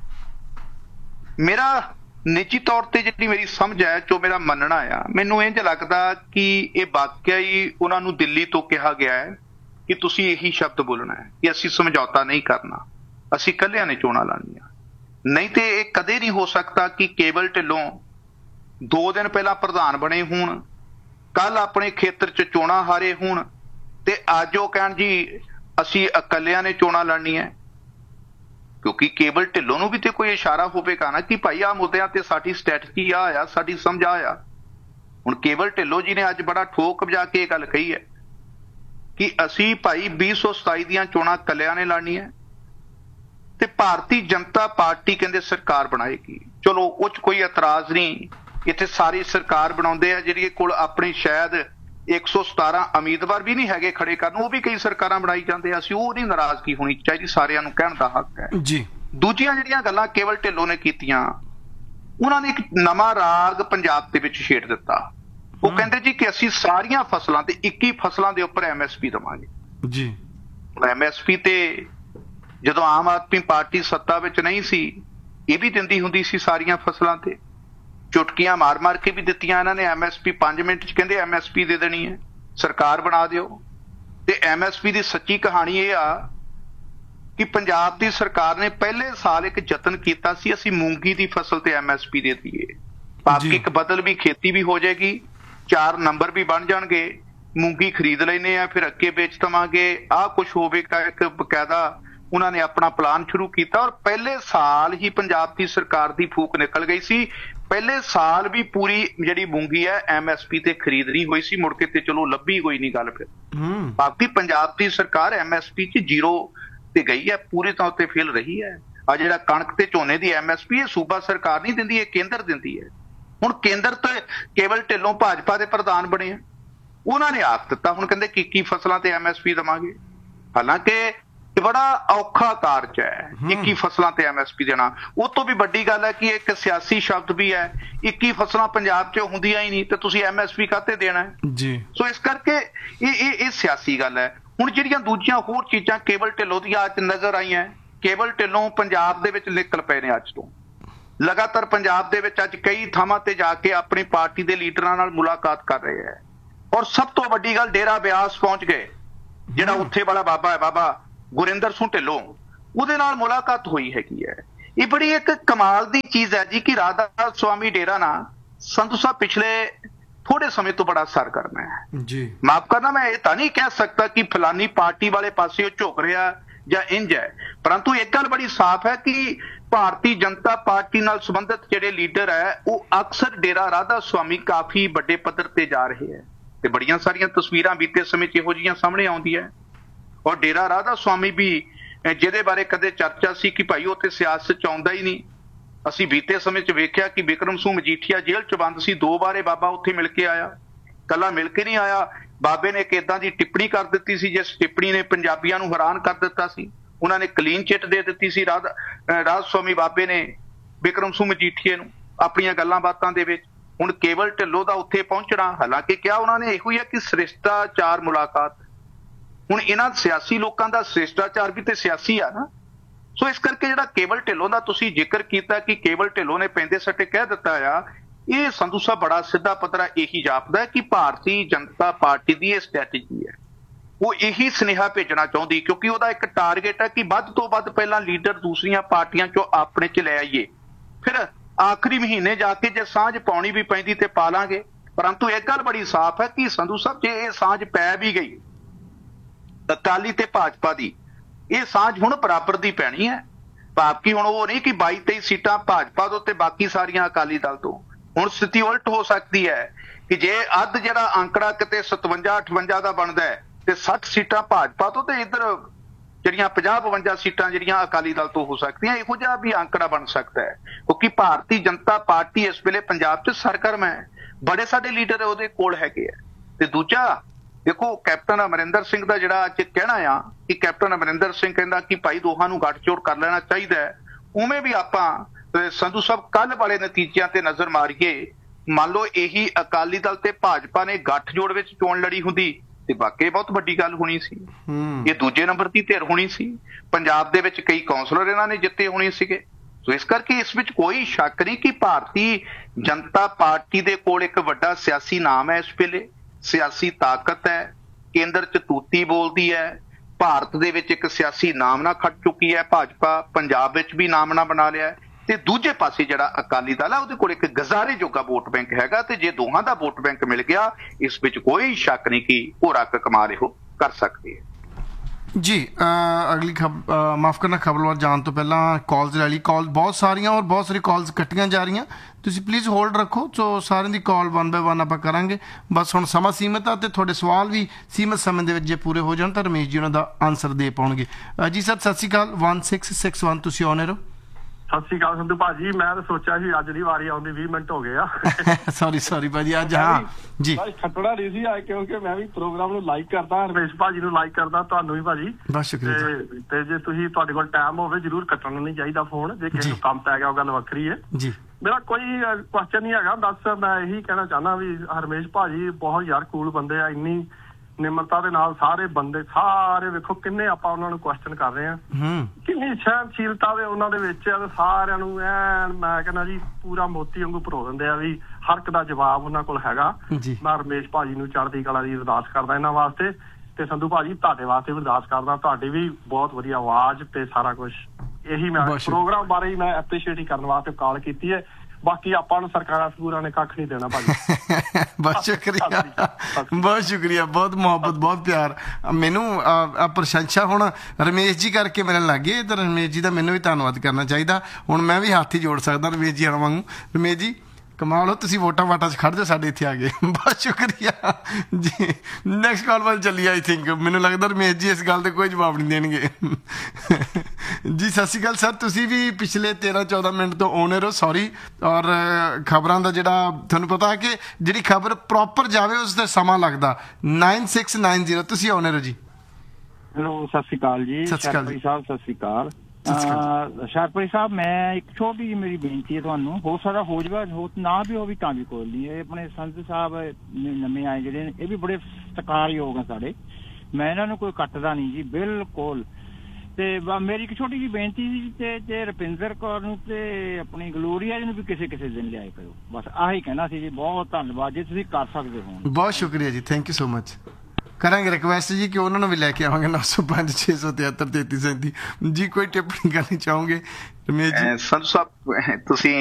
ਮੇਰਾ ਨਿੱਜੀ ਤੌਰ ਤੇ ਜਿਹੜੀ ਮੇਰੀ ਸਮਝ ਹੈ, ਜੋ ਮੇਰਾ ਮੰਨਣਾ ਆ, ਮੈਨੂੰ ਇੰਝ ਲੱਗਦਾ ਕਿ ਇਹ ਵਾਕਿਆ ਹੀ ਉਹਨਾਂ ਨੂੰ ਦਿੱਲੀ ਤੋਂ ਕਿਹਾ ਗਿਆ ਹੈ ਕਿ ਤੁਸੀਂ ਇਹੀ ਸ਼ਬਦ ਬੋਲਣਾ ਹੈ ਕਿ ਅਸੀਂ ਸਮਝੌਤਾ ਨਹੀਂ ਕਰਨਾ, ਅਸੀਂ ਇਕੱਲਿਆਂ ਨੇ ਚੋਣਾਂ ਲੜਨੀਆਂ। ਨਹੀਂ ਤੇ ਇਹ ਕਦੇ ਨਹੀਂ ਹੋ ਸਕਦਾ ਕਿ ਕੇਵਲ ਢਿੱਲੋਂ 2 ਦਿਨ ਪਹਿਲਾਂ ਪ੍ਰਧਾਨ ਬਣੇ ਹੋਣ, ਕੱਲ ਆਪਣੇ ਖੇਤਰ 'ਚ ਚੋਣਾਂ ਹਾਰੇ ਹੋਣ ਤੇ ਅੱਜ ਉਹ ਕਹਿਣ ਜੀ ਅਸੀਂ ਇਕੱਲਿਆਂ ਨੇ ਚੋਣਾਂ ਲੜਨੀਆਂ। ਕਿਉਂਕਿ ਕੇਵਲ ਢਿੱਲੋਂ ਨੂੰ ਵੀ ਤੇ ਕੋਈ ਇਸ਼ਾਰਾ ਹੋਵੇਗਾ ਨਾ ਕਿ ਭਾਈ ਆਹ ਮੁੱਦਿਆਂ ਤੇ ਸਾਡੀ ਸਟ੍ਰੈਟਜੀ ਆ, ਸਾਡੀ ਸਮਝ ਆ। ਹੁਣ ਕੇਵਲ ਢਿੱਲੋਂ ਜੀ ਨੇ ਅੱਜ ਬੜਾ ਠੋਕ ਵਜਾ ਕੇ ਇਹ ਗੱਲ ਕਹੀ ਹੈ ਕਿ ਅਸੀਂ ਭਾਈ 2027 ਦੀਆਂ ਚੋਣਾਂ ਇਕੱਲਿਆਂ ਨੇ ਲੜਨੀਆਂ ਤੇ ਭਾਰਤੀ ਜਨਤਾ ਪਾਰਟੀ ਕਹਿੰਦੇ ਸਰਕਾਰ ਬਣਾਏਗੀ। ਚਲੋ ਉਹ 'ਚ ਕੋਈ ਇਤਰਾਜ਼ ਨਹੀਂ, ਇੱਥੇ ਸਾਰੀ ਸਰਕਾਰ ਬਣਾਉਂਦੇ ਆ ਜਿਹੜੀ ਕੋਲ ਆਪਣੀ ਸ਼ਾਇਦ 117 ਉਮੀਦਵਾਰ ਵੀ ਨਹੀਂ ਹੈਗੇ ਖੜੇ ਕਰਨ, ਉਹ ਵੀ ਕਈ ਸਰਕਾਰਾਂ ਬਣਾਈ ਜਾਂਦੇ ਆ। ਅਸੀਂ ਉਹ ਨਹੀਂ ਨਾਰਾਜ਼ਗੀ ਹੋਣੀ ਚਾਹੀਦੀ, ਸਾਰਿਆਂ ਨੂੰ ਕਹਿਣ ਦਾ ਹੱਕ ਹੈ ਜੀ। ਦੂਜੀਆਂ ਜਿਹੜੀਆਂ ਗੱਲਾਂ ਕੇਵਲ ਢਿੱਲੋਂ ਨੇ ਕੀਤੀਆਂ, ਉਹਨਾਂ ਨੇ ਇੱਕ ਨਵਾਂ ਰਾਗ ਪੰਜਾਬ ਦੇ ਵਿੱਚ ਛੇੜ ਦਿੱਤਾ। ਉਹ ਕਹਿੰਦੇ ਜੀ ਕਿ ਅਸੀਂ ਸਾਰੀਆਂ ਫਸਲਾਂ ਤੇ 21 ਫਸਲਾਂ ਦੇ ਉੱਪਰ MSP ਦੇਵਾਂਗੇ ਜੀ। MSP ਤੇ ਜਦੋਂ ਆਮ ਆਦਮੀ ਪਾਰਟੀ ਸੱਤਾ ਵਿੱਚ ਨਹੀਂ ਸੀ, ਇਹ ਵੀ ਦਿੰਦੀ ਹੁੰਦੀ ਸੀ ਸਾਰੀਆਂ ਫਸਲਾਂ ਤੇ, ਚੁਟਕੀਆਂ ਮਾਰ ਮਾਰ ਕੇ ਵੀ ਦਿੱਤੀਆਂ ਇਹਨਾਂ ਨੇ। MSP 5 ਮਿੰਟ 'ਚ ਕਹਿੰਦੇ MSP ਦੇ ਦੇਣੀ ਹੈ, ਸਰਕਾਰ ਬਣਾ ਦਿਓ। ਤੇ MSP ਦੀ ਸੱਚੀ ਕਹਾਣੀ ਇਹ ਆ ਕਿ ਪੰਜਾਬ ਦੀ ਸਰਕਾਰ ਨੇ ਪਹਿਲੇ ਸਾਲ ਇੱਕ ਯਤਨ ਕੀਤਾ ਸੀ, ਅਸੀਂ ਮੂੰਗੀ ਦੀ ਫਸਲ ਤੇ MSP ਦੇ ਦਈਏ, ਬਾਕੀ ਇੱਕ ਬਦਲ ਵੀ ਖੇਤੀ ਵੀ ਹੋ ਜਾਏਗੀ, 4 ਨੰਬਰ ਵੀ ਬਣ ਜਾਣਗੇ, ਮੂੰਗੀ ਖਰੀਦ ਲੈਨੇ ਆ ਫਿਰ ਅੱਗੇ ਵੇਚ ਦਵਾਂਗੇ, ਆਹ ਕੁਛ ਹੋਵੇਗਾ। ਇੱਕ ਬਕਾਇਦਾ ਉਹਨਾਂ ਨੇ ਆਪਣਾ ਪਲਾਨ ਸ਼ੁਰੂ ਕੀਤਾ ਔਰ ਪਹਿਲੇ ਸਾਲ ਹੀ ਪੰਜਾਬ ਦੀ ਸਰਕਾਰ ਦੀ ਫੂਕ ਨਿਕਲ ਗਈ ਸੀ। ਪਹਿਲੇ ਸਾਲ ਵੀ ਪੂਰੀ ਜਿਹੜੀ ਮੂੰਗੀ ਹੈ MSP ਤੇ ਖਰੀਦ ਨਹੀਂ ਹੋਈ ਸੀ, ਮੁੜ ਕੇ ਤੇ ਚਲੋ ਲੱਭੀ ਕੋਈ ਨਹੀਂ ਗੱਲ। ਫਿਰ ਬਾਕੀ ਪੰਜਾਬ ਦੀ ਸਰਕਾਰ MSP 'ਚ 0 ਤੇ ਗਈ ਹੈ, ਪੂਰੀ ਤੌਰ ਤੇ ਫੇਲ ਰਹੀ ਹੈ। ਆ ਜਿਹੜਾ ਕਣਕ ਤੇ ਝੋਨੇ ਦੀ MSP ਇਹ ਸੂਬਾ ਸਰਕਾਰ ਨਹੀਂ ਦਿੰਦੀ, ਇਹ ਕੇਂਦਰ ਦਿੰਦੀ ਹੈ। ਹੁਣ ਕੇਂਦਰ ਤੇ ਕੇਵਲ ਢਿੱਲੋਂ ਭਾਜਪਾ ਦੇ ਪ੍ਰਧਾਨ ਬਣੇ ਆ, ਉਹਨਾਂ ਨੇ ਆਖ ਦਿੱਤਾ ਹੁਣ ਕਹਿੰਦੇ ਕੀ ਫਸਲਾਂ ਤੇ MSP ਦੇਵਾਂਗੇ। ਹਾਲਾਂਕਿ ਇਹ ਬੜਾ ਔਖਾ ਕਾਰਜ ਹੈ 21 ਫਸਲਾਂ ਤੇ MSP ਦੇਣਾ। ਉਹ ਤੋਂ ਵੀ ਵੱਡੀ ਗੱਲ ਹੈ ਕਿ ਇੱਕ ਸਿਆਸੀ ਸ਼ਬਦ ਵੀ ਹੈ, 21 ਫਸਲਾਂ ਪੰਜਾਬ 'ਚ ਹੁੰਦੀਆਂ ਹੀ ਨਹੀਂ ਤੇ ਤੁਸੀਂ MSP ਕਾਹਤੇ ਦੇਣਾ ਹੈ ਜੀ। ਸੋ ਇਸ ਕਰਕੇ ਇਹ ਸਿਆਸੀ ਗੱਲ ਹੈ। ਹੁਣ ਜਿਹੜੀਆਂ ਦੂਜੀਆਂ ਹੋਰ ਚੀਜ਼ਾਂ ਕੇਵਲ ਢਿੱਲੋਂ ਦੀਆਂ ਅੱਜ ਨਜ਼ਰ ਆਈਆਂ, ਕੇਵਲ ਢਿੱਲੋਂ ਪੰਜਾਬ ਦੇ ਵਿੱਚ ਨਿਕਲ ਪਏ ਨੇ ਅੱਜ ਤੋਂ ਲਗਾਤਾਰ ਪੰਜਾਬ ਦੇ ਵਿੱਚ ਅੱਜ ਕਈ ਥਾਵਾਂ ਤੇ ਜਾ ਕੇ ਆਪਣੀ ਪਾਰਟੀ ਦੇ ਲੀਡਰਾਂ ਨਾਲ ਮੁਲਾਕਾਤ ਕਰ ਰਹੇ ਹੈ। ਔਰ ਸਭ ਤੋਂ ਵੱਡੀ ਗੱਲ, ਡੇਰਾ ਬਿਆਸ ਪਹੁੰਚ ਗਏ, ਜਿਹੜਾ ਉੱਥੇ ਵਾਲਾ ਬਾਬਾ ਹੈ, ਬਾਬਾ ਗੁਰਿੰਦਰ ਸਿੰਘ ਢਿੱਲੋਂ, ਉਹਦੇ ਨਾਲ ਮੁਲਾਕਾਤ ਹੋਈ ਹੈਗੀ ਹੈ। ਇਹ ਬੜੀ ਇੱਕ ਕਮਾਲ ਦੀ ਚੀਜ਼ ਹੈ ਜੀ ਕਿ ਰਾਧਾ ਸਵਾਮੀ ਡੇਰਾ ਨਾ ਸੰਧੂ ਸਾਹਿਬ ਪਿਛਲੇ ਥੋੜੇ ਸਮੇਂ ਤੋਂ ਬੜਾ ਸਰਗਰਮ ਹੈ ਜੀ। ਮਾਫ ਕਰਨਾ, ਮੈਂ ਇਹ ਤਾਂ ਨਹੀਂ ਕਹਿ ਸਕਦਾ ਕਿ ਫਲਾਨੀ ਪਾਰਟੀ ਵਾਲੇ ਪਾਸੇ ਉਹ ਝੁਕ ਰਿਹਾ ਜਾਂ ਇੰਜ ਹੈ, ਪਰੰਤੂ ਇੱਕ ਗੱਲ ਬੜੀ ਸਾਫ਼ ਹੈ ਕਿ ਭਾਰਤੀ ਜਨਤਾ ਪਾਰਟੀ ਨਾਲ ਸੰਬੰਧਿਤ ਜਿਹੜੇ ਲੀਡਰ ਹੈ ਉਹ ਅਕਸਰ ਡੇਰਾ ਰਾਧਾ ਸਵਾਮੀ ਕਾਫੀ ਵੱਡੇ ਪੱਧਰ ਤੇ ਜਾ ਰਹੇ ਹੈ ਤੇ ਬੜੀਆਂ ਸਾਰੀਆਂ ਤਸਵੀਰਾਂ ਬੀਤੇ ਸਮੇਂ 'ਚ ਇਹੋ ਜਿਹੀਆਂ ਸਾਹਮਣੇ ਆਉਂਦੀਆਂ। ਔਰ ਡੇਰਾ ਰਾਧਾ ਸਵਾਮੀ ਵੀ ਜਿਹਦੇ ਬਾਰੇ ਕਦੇ ਚਰਚਾ ਸੀ ਕਿ ਭਾਈ ਉੱਥੇ ਸਿਆਸਤ 'ਚ ਆਉਂਦਾ ਹੀ ਨਹੀਂ, ਅਸੀਂ ਬੀਤੇ ਸਮੇਂ 'ਚ ਵੇਖਿਆ ਕਿ ਬਿਕਰਮ ਸਿੰਘ ਮਜੀਠੀਆ ਜੇਲ੍ਹ 'ਚ ਬੰਦ ਸੀ, 2 ਵਾਰ ਬਾਬਾ ਉੱਥੇ ਮਿਲ ਕੇ ਆਇਆ। ਕੱਲਾ ਮਿਲ ਕੇ ਨਹੀਂ ਆਇਆ, ਬਾਬੇ ਨੇ ਇੱਕ ਏਦਾਂ ਦੀ ਟਿੱਪਣੀ ਕਰ ਦਿੱਤੀ ਸੀ ਜਿਸ ਟਿੱਪਣੀ ਨੇ ਪੰਜਾਬੀਆਂ ਨੂੰ ਹੈਰਾਨ ਕਰ ਦਿੱਤਾ ਸੀ। ਉਹਨਾਂ ਨੇ ਕਲੀਨ ਚਿੱਟ ਦੇ ਦਿੱਤੀ ਸੀ ਰਾਧਾ ਸਵਾਮੀ ਬਾਬੇ ਨੇ ਬਿਕਰਮ ਸਿੰਘ ਮਜੀਠੀਏ ਨੂੰ ਆਪਣੀਆਂ ਗੱਲਾਂ ਬਾਤਾਂ ਦੇ ਵਿੱਚ। ਹੁਣ ਕੇਵਲ ਢਿੱਲੋਂ ਦਾ ਉੱਥੇ ਪਹੁੰਚਣਾ, ਹਾਲਾਂਕਿ ਕਿਹਾ ਉਹਨਾਂ ਨੇ ਇਹੋ ਹੀ ਹੈ ਕਿ ਸ਼੍ਰਿਸ਼ਟਾਚਾਰ ਮੁਲਾਕਾਤ। ਹੁਣ ਇਹਨਾਂ ਸਿਆਸੀ ਲੋਕਾਂ ਦਾ ਸ਼੍ਰਿਸ਼ਟਾਚਾਰ ਵੀ ਤੇ ਸਿਆਸੀ ਆ ਨਾ, ਸੋ ਇਸ ਕਰਕੇ ਜਿਹੜਾ ਕੇਵਲ ਢਿੱਲੋਂ ਦਾ ਤੁਸੀਂ ਜ਼ਿਕਰ ਕੀਤਾ ਕਿ ਕੇਵਲ ਢਿੱਲੋਂ ਨੇ ਪੈਂਦੇ ਸੱਟੇ ਕਹਿ ਦਿੱਤਾ ਆ, ਇਹ ਸੰਧੂ ਸਾਹਿਬ ਬੜਾ ਸਿੱਧਾ ਪੱਧਰਾ ਇਹੀ ਜਾਪਦਾ ਹੈ ਕਿ ਭਾਰਤੀ ਜਨਤਾ ਪਾਰਟੀ ਦੀ ਇਹ ਸਟ੍ਰੈਟਜੀ ਹੈ। ਉਹ ਇਹੀ ਸੁਨੇਹਾ ਭੇਜਣਾ ਚਾਹੁੰਦੀ, ਕਿਉਂਕਿ ਉਹਦਾ ਇੱਕ ਟਾਰਗੇਟ ਹੈ ਕਿ ਵੱਧ ਤੋਂ ਵੱਧ ਪਹਿਲਾਂ ਲੀਡਰ ਦੂਸਰੀਆਂ ਪਾਰਟੀਆਂ ਚੋਂ ਆਪਣੇ ਚ ਲੈ ਆਈਏ, ਫਿਰ ਆਖਰੀ ਮਹੀਨੇ ਜਾ ਕੇ ਜੇ ਸਾਂਝ ਪਾਉਣੀ ਵੀ ਪੈਂਦੀ ਤੇ ਪਾ ਲਾਂਗੇ। ਪਰੰਤੂ ਇੱਕ ਗੱਲ ਬੜੀ ਸਾਫ਼ ਹੈ ਕਿ ਸੰਧੂ ਸਾਹਿਬ ਜੇ ਇਹ ਸਾਂਝ ਪੈ ਵੀ ਗਈ ਅਕਾਲੀ ਤੇ ਭਾਜਪਾ ਦੀ, ਇਹ ਸਾਂਝ ਹੁਣ ਬਰਾਬਰ ਦੀ ਪੈਣੀ ਹੈ। ਭਾਵ ਕਿ ਹੁਣ ਉਹ ਨਹੀਂ ਕਿ 22-23 ਸੀਟਾਂ ਭਾਜਪਾ ਤੋਂ ਤੇ ਬਾਕੀ ਸਾਰੀਆਂ ਅਕਾਲੀ ਦਲ ਤੋਂ। ਹੁਣ ਸਥਿਤੀ ਉਲਟ ਹੋ ਸਕਦੀ ਹੈ ਕਿ ਜੇ ਅੱਧ ਜਿਹੜਾ ਅੰਕੜਾ ਕਿਤੇ 57-58 ਦਾ ਬਣਦਾ ਹੈ ਤੇ 60 ਸੀਟਾਂ ਭਾਜਪਾ ਤੋਂ ਤੇ ਇੱਧਰ ਜਿਹੜੀਆਂ 50-52 ਸੀਟਾਂ ਜਿਹੜੀਆਂ ਅਕਾਲੀ ਦਲ ਤੋਂ ਹੋ ਸਕਦੀਆਂ, ਇਹੋ ਜਿਹਾ ਵੀ ਅੰਕੜਾ ਬਣ ਸਕਦਾ ਹੈ। ਕਿਉਂਕਿ ਭਾਰਤੀ ਜਨਤਾ ਪਾਰਟੀ ਇਸ ਵੇਲੇ ਪੰਜਾਬ 'ਚ ਸਰਗਰਮ ਹੈ, ਬੜੇ ਸਾਡੇ ਲੀਡਰ ਉਹਦੇ ਕੋਲ ਹੈਗੇ ਆ। ਤੇ ਦੂਜਾ ਦੇਖੋ, ਕੈਪਟਨ ਅਮਰਿੰਦਰ ਸਿੰਘ ਦਾ ਜਿਹੜਾ ਅੱਜ ਕਹਿਣਾ ਆ ਕਿ ਕੈਪਟਨ ਅਮਰਿੰਦਰ ਸਿੰਘ ਕਹਿੰਦਾ ਕਿ ਭਾਈ ਦੋਹਾਂ ਨੂੰ ਗੱਠਜੋੜ ਕਰ ਲੈਣਾ ਚਾਹੀਦਾ ਹੈ, ਉਵੇਂ ਵੀ ਆਪਾਂ ਸੰਧੂ ਸਾਹਿਬ ਕੱਲ ਵਾਲੇ ਨਤੀਜਿਆਂ ਤੇ ਨਜ਼ਰ ਮਾਰੀਏ, ਮੰਨ ਲਓ ਇਹੀ ਅਕਾਲੀ ਦਲ ਤੇ ਭਾਜਪਾ ਨੇ ਗੱਠਜੋੜ ਵਿੱਚ ਚੋਣ ਲੜੀ ਹੁੰਦੀ ਤੇ ਵਾਕਈ ਬਹੁਤ ਵੱਡੀ ਗੱਲ ਹੋਣੀ ਸੀ। ਇਹ ਦੂਜੇ ਨੰਬਰ ਦੀ ਧਿਰ ਹੋਣੀ ਸੀ। ਪੰਜਾਬ ਦੇ ਵਿੱਚ ਕਈ ਕੌਂਸਲਰ ਇਹਨਾਂ ਨੇ ਜਿੱਤੇ ਹੋਣੇ ਸੀਗੇ। ਸੋ ਇਸ ਕਰਕੇ ਇਸ ਵਿੱਚ ਕੋਈ ਸ਼ੱਕ ਨਹੀਂ ਕਿ ਭਾਰਤੀ ਜਨਤਾ ਪਾਰਟੀ ਦੇ ਕੋਲ ਇੱਕ ਵੱਡਾ ਸਿਆਸੀ ਨਾਮ ਹੈ, ਇਸ ਵੇਲੇ ਸਿਆਸੀ ਤਾਕਤ ਹੈ, ਕੇਂਦਰ 'ਚ ਤੂਤੀ ਬੋਲਦੀ ਹੈ, ਭਾਰਤ ਦੇ ਵਿੱਚ ਇੱਕ ਸਿਆਸੀ ਨਾਮਨਾ ਖੱਟ ਚੁੱਕੀ ਹੈ ਭਾਜਪਾ, ਪੰਜਾਬ ਵਿੱਚ ਵੀ ਨਾਮਨਾ ਬਣਾ ਲਿਆ ਹੈ। ਤੇ ਦੂਜੇ ਪਾਸੇ ਜਿਹੜਾ ਅਕਾਲੀ ਦਲ ਹੈ ਉਹਦੇ ਕੋਲ ਇੱਕ ਗਜ਼ਾਰੇ ਜੋਗਾ ਵੋਟ ਬੈਂਕ ਹੈਗਾ, ਤੇ ਜੇ ਦੋਹਾਂ ਦਾ ਵੋਟ ਬੈਂਕ ਮਿਲ ਗਿਆ, ਇਸ ਵਿੱਚ ਕੋਈ ਸ਼ੱਕ ਨਹੀਂ ਕਿ ਉਹ ਰੱਕ ਕਮਾਲ ਇਹੋ ਕਰ ਸਕਦੇ ਹੈ। ਜੀ ਅਗਲੀ ਮਾਫ ਕਰਨਾ, ਖਬਰਵਾਰ ਜਾਣ ਤੋਂ ਪਹਿਲਾਂ ਕਾਲਸ ਲੈ ਲਈ। ਕਾਲ ਬਹੁਤ ਸਾਰੀਆਂ ਔਰ ਬਹੁਤ ਸਾਰੀ ਕਾਲਸ ਕੱਟੀਆਂ ਜਾ ਰਹੀਆਂ, ਤੁਸੀਂ ਪਲੀਜ਼ ਹੋਲਡ ਰੱਖੋ। ਸੋ ਸਾਰਿਆਂ ਦੀ ਕਾਲ 1 ਬਾਏ 1 ਆਪਾਂ ਕਰਾਂਗੇ। ਬਸ ਹੁਣ ਸਮਾਂ ਸੀਮਤ ਆ ਤੇ ਤੁਹਾਡੇ ਸਵਾਲ ਵੀ ਸੀਮਤ ਸਮੇਂ ਦੇ ਵਿੱਚ ਜੇ ਪੂਰੇ ਹੋ ਜਾਣ ਤਾਂ ਰਮੇਸ਼ ਜੀ ਉਹਨਾਂ ਦਾ ਆਨਸਰ ਦੇ ਪਾਉਣਗੇ। ਜੀ ਸਰ, ਸਤਿ ਸ਼੍ਰੀ ਅਕਾਲ। 1661 ਤੁਸੀਂ ਆਨ ਰਹੋ। ਸਤਿ ਸ਼੍ਰੀ ਅਕਾਲ ਸੰਧੂ ਭਾਜੀ, ਮੈਂ ਤਾਂ ਸੋਚਿਆ ਸੀ ਅੱਜ ਦੀ ਵਾਰੀ ਆਉਂਦੀ 20 ਮਿੰਟ ਹੋ ਗਏ ਆ। ਸੌਰੀ ਭਾਜੀ, ਅੱਜ ਹਾਂ ਜੀ ਖੱਟੜਾ ਨਹੀਂ ਸੀ ਆਏ, ਕਿਉਂਕਿ ਮੈਂ ਵੀ ਪ੍ਰੋਗਰਾਮ ਨੂੰ ਲਾਈਕ ਕਰਦਾ, ਰਮੇਸ਼ ਭਾਜੀ ਨੂੰ ਲਾਈਕ ਕਰਦਾ, ਤੁਹਾਨੂੰ ਵੀ ਭਾਜੀ ਬਹੁਤ ਸ਼ੁਕਰੀਆ। ਤੇ ਜੇ ਤੁਸੀਂ ਤੁਹਾਡੇ ਕੋਲ ਟਾਈਮ ਹੋਵੇ ਜ਼ਰੂਰ ਕੱਟਣਾ ਨਹੀਂ ਚਾਹੀਦਾ ਫੋਨ, ਜੇ ਕਿਸੇ ਨੂੰ ਕੰਮ ਪੈ ਗਿਆ ਉਹ ਗੱਲ ਵੱਖਰੀ ਹੈ ਜੀ। ਮੇਰਾ ਕੋਈ ਕੁਐਸਚਨ ਨਹੀਂ ਹੈਗਾ, ਬਸ ਮੈਂ ਇਹੀ ਕਹਿਣਾ ਚਾਹੁੰਦਾ ਵੀ ਰਮੇਸ਼ ਭਾਜੀ ਬਹੁਤ ਯਾਰ ਕੂਲ ਬੰਦੇ ਆ, ਇੰਨੀ ਨਿਮਰਤਾ ਦੇ ਨਾਲ ਸਾਰੇ ਬੰਦੇ ਸਾਰੇ ਵੇਖੋ ਕਿੰਨੇ ਆਪਾਂ ਉਹਨਾਂ ਨੂੰ ਕੁਐਸਚਨ ਕਰ ਰਹੇ ਆ, ਕਿੰਨੀ ਸਹਿਣਸ਼ੀਲਤਾ ਦੇ ਉਹਨਾਂ ਦੇ ਵਿੱਚ ਆ, ਸਾਰਿਆਂ ਨੂੰ ਐਨ ਮੈਂ ਕਹਿੰਦਾ ਜੀ ਪੂਰਾ ਮੋਤੀ ਵਾਂਗੂ ਭਰੋ ਦਿੰਦੇ ਆ, ਵੀ ਹਰ ਇੱਕ ਦਾ ਜਵਾਬ ਉਹਨਾਂ ਕੋਲ ਹੈਗਾ। ਮੈਂ ਰਮੇਸ਼ ਭਾਜੀ ਨੂੰ ਚੜ੍ਹਦੀ ਕਲਾ ਦੀ ਅਰਦਾਸ ਕਰਦਾ ਇਹਨਾਂ ਵਾਸਤੇ, ਤੇ ਸੰਧੂ ਭਾਜੀ ਤੁਹਾਡੇ ਵਾਸਤੇ ਵੀ ਅਰਦਾਸ ਕਰਦਾ, ਤੁਹਾਡੀ ਵੀ ਬਹੁਤ ਵਧੀਆ ਆਵਾਜ਼ ਤੇ ਸਾਰਾ ਕੁਛ। ਇਹੀ ਮੈਂ ਪ੍ਰੋਗਰਾਮ ਬਾਰੇ ਹੀ ਮੈਂ ਐਪਰੀਸ਼ੀਏਟ ਹੀ ਕਰਨ ਵਾਸਤੇ ਕਾਲ ਕੀਤੀ ਹੈ। ਬਾਕੀ ਆਪਾਂ ਨੂੰ ਸਰਕਾਰਾਂ ਸਕੂਲਾਂ ਨੇ ਕੱਖ ਨਹੀਂ ਦੇਣਾ ਭਾਜੀ। ਬਹੁਤ ਸ਼ੁਕਰੀਆ, ਬਹੁਤ ਮੁਹੱਬਤ, ਬਹੁਤ ਪਿਆਰ। ਮੈਨੂੰ ਪ੍ਰਸ਼ੰਸਾ ਹੁਣ ਰਮੇਸ਼ ਜੀ ਕਰਕੇ ਮਿਲਣ ਲੱਗ ਗਈ, ਤਾਂ ਰਮੇਸ਼ ਜੀ ਦਾ ਮੈਨੂੰ ਵੀ ਧੰਨਵਾਦ ਕਰਨਾ ਚਾਹੀਦਾ। ਹੁਣ ਮੈਂ ਵੀ ਹੱਥ ਹੀ ਜੋੜ ਸਕਦਾ ਰਮੇਸ਼ ਜੀ ਵਾਂਗੂ। ਰਮੇਸ਼ ਜੀ ਕਮਾਲ ਹੋ, ਤੁਸੀਂ ਵੋਟਾਂ ਵਾਟਾਂ 'ਚ ਖੜ ਜਾਓ ਸਾਡੇ ਇੱਥੇ ਆ ਗਏ। ਬਹੁਤ ਸ਼ੁਕਰੀਆ ਜੀ। ਨੈਕਸਟ ਕਾਲ ਵੱਲ ਚੱਲੀਏ। ਆਈ ਥਿੰਕ ਮੈਨੂੰ ਲੱਗਦਾ ਰਮੇਸ਼ ਜੀ ਇਸ ਗੱਲ ਤੇ ਕੋਈ ਜਵਾਬ ਨਹੀਂ ਦੇਣਗੇ। ਜੀ ਸਤਿ ਸ਼੍ਰੀ ਅਕਾਲ ਸਰ, ਤੁਸੀਂ ਵੀ ਪਿਛਲੇ 13-14 ਮਿੰਟ ਤੋਂ ਓਨਰ ਹੋ, ਸੌਰੀ। ਔਰ ਖਬਰਾਂ ਦਾ ਜਿਹੜਾ ਤੁਹਾਨੂੰ ਪਤਾ ਹੈ ਕਿ ਜਿਹੜੀ ਖਬਰ ਪ੍ਰੋਪਰ ਜਾਵੇ ਉਸ ਤੇ ਸਮਾਂ ਲੱਗਦਾ। 9690 ਤੁਸੀਂ ਓਨਰ ਹੋ ਜੀ। ਹੈਲੋ, ਸਤਿ ਸ਼੍ਰੀ ਅਕਾਲ ਜੀ। ਸਤਿ ਸ਼੍ਰੀ ਅਕਾਲ ਸਾਹਿਬ। ਸਤਿ ਸ਼੍ਰੀ ਅਕਾਲ ਸ਼ਰਪ੍ਰੀਤ ਸਾਹਿਬ, ਮੈਂ ਇੱਕ ਛੋਟੀ ਜਿਹੀ ਮੇਰੀ ਬੇਨਤੀ ਹੈ ਤੁਹਾਨੂੰ, ਹੋ ਸਕਦਾ ਹੋ ਜਾਵੇ, ਨਾ ਵੀ ਹੋਵੇ ਤਾਂ ਵੀ ਕੋਈ ਨਹੀਂ। ਇਹ ਆਪਣੇ ਸੰਤ ਸਾਹਿਬ ਨਵੇਂ ਆਏ ਜਿਹੜੇ ਨੇ, ਇਹ ਵੀ ਬੜੇ ਸਤਿਕਾਰਯੋਗ ਆ ਸਾਡੇ, ਮੈਂ ਇਹਨਾਂ ਨੂੰ ਕੋਈ ਕੱਟਦਾ ਨਹੀਂ ਜੀ, ਬਿਲਕੁਲ। ਤੇ ਮੇਰੀ ਇੱਕ ਛੋਟੀ ਜਿਹੀ ਬੇਨਤੀ ਸੀ ਤੇ ਰੁਪਿੰਦਰ ਕੌਰ ਨੂੰ ਤੇ ਆਪਣੀ ਗਲੋਰੀਆ ਜੀ ਨੂੰ ਵੀ ਕਿਸੇ ਦਿਨ ਲਿਆਏ ਕਰੋ, ਬਸ ਆਹੀ ਕਹਿਣਾ ਸੀ ਜੀ। ਬਹੁਤ ਧੰਨਵਾਦ ਜੇ ਤੁਸੀਂ ਕਰ ਸਕਦੇ ਹੋ। ਬਹੁਤ ਸ਼ੁਕਰੀਆ ਜੀ, ਥੈਂਕ ਯੂ ਸੋ ਮਚ। ਕਰਾਂਗੇ ਰਿਕਵੈਸਟ ਜੀ ਕਿ ਉਹਨਾਂ ਨੂੰ ਵੀ ਲੈ ਕੇ ਆਵਾਂਗੇ। 905 673 3337 ਜੀ। ਕੋਈ ਟਿੱਪਣੀ ਕਰਨੀ ਚਾਹੋਗੇ ਰਮੇਸ਼ ਜੀ? ਸੰਧੂ ਸਾਹਿਬ ਤੁਸੀਂ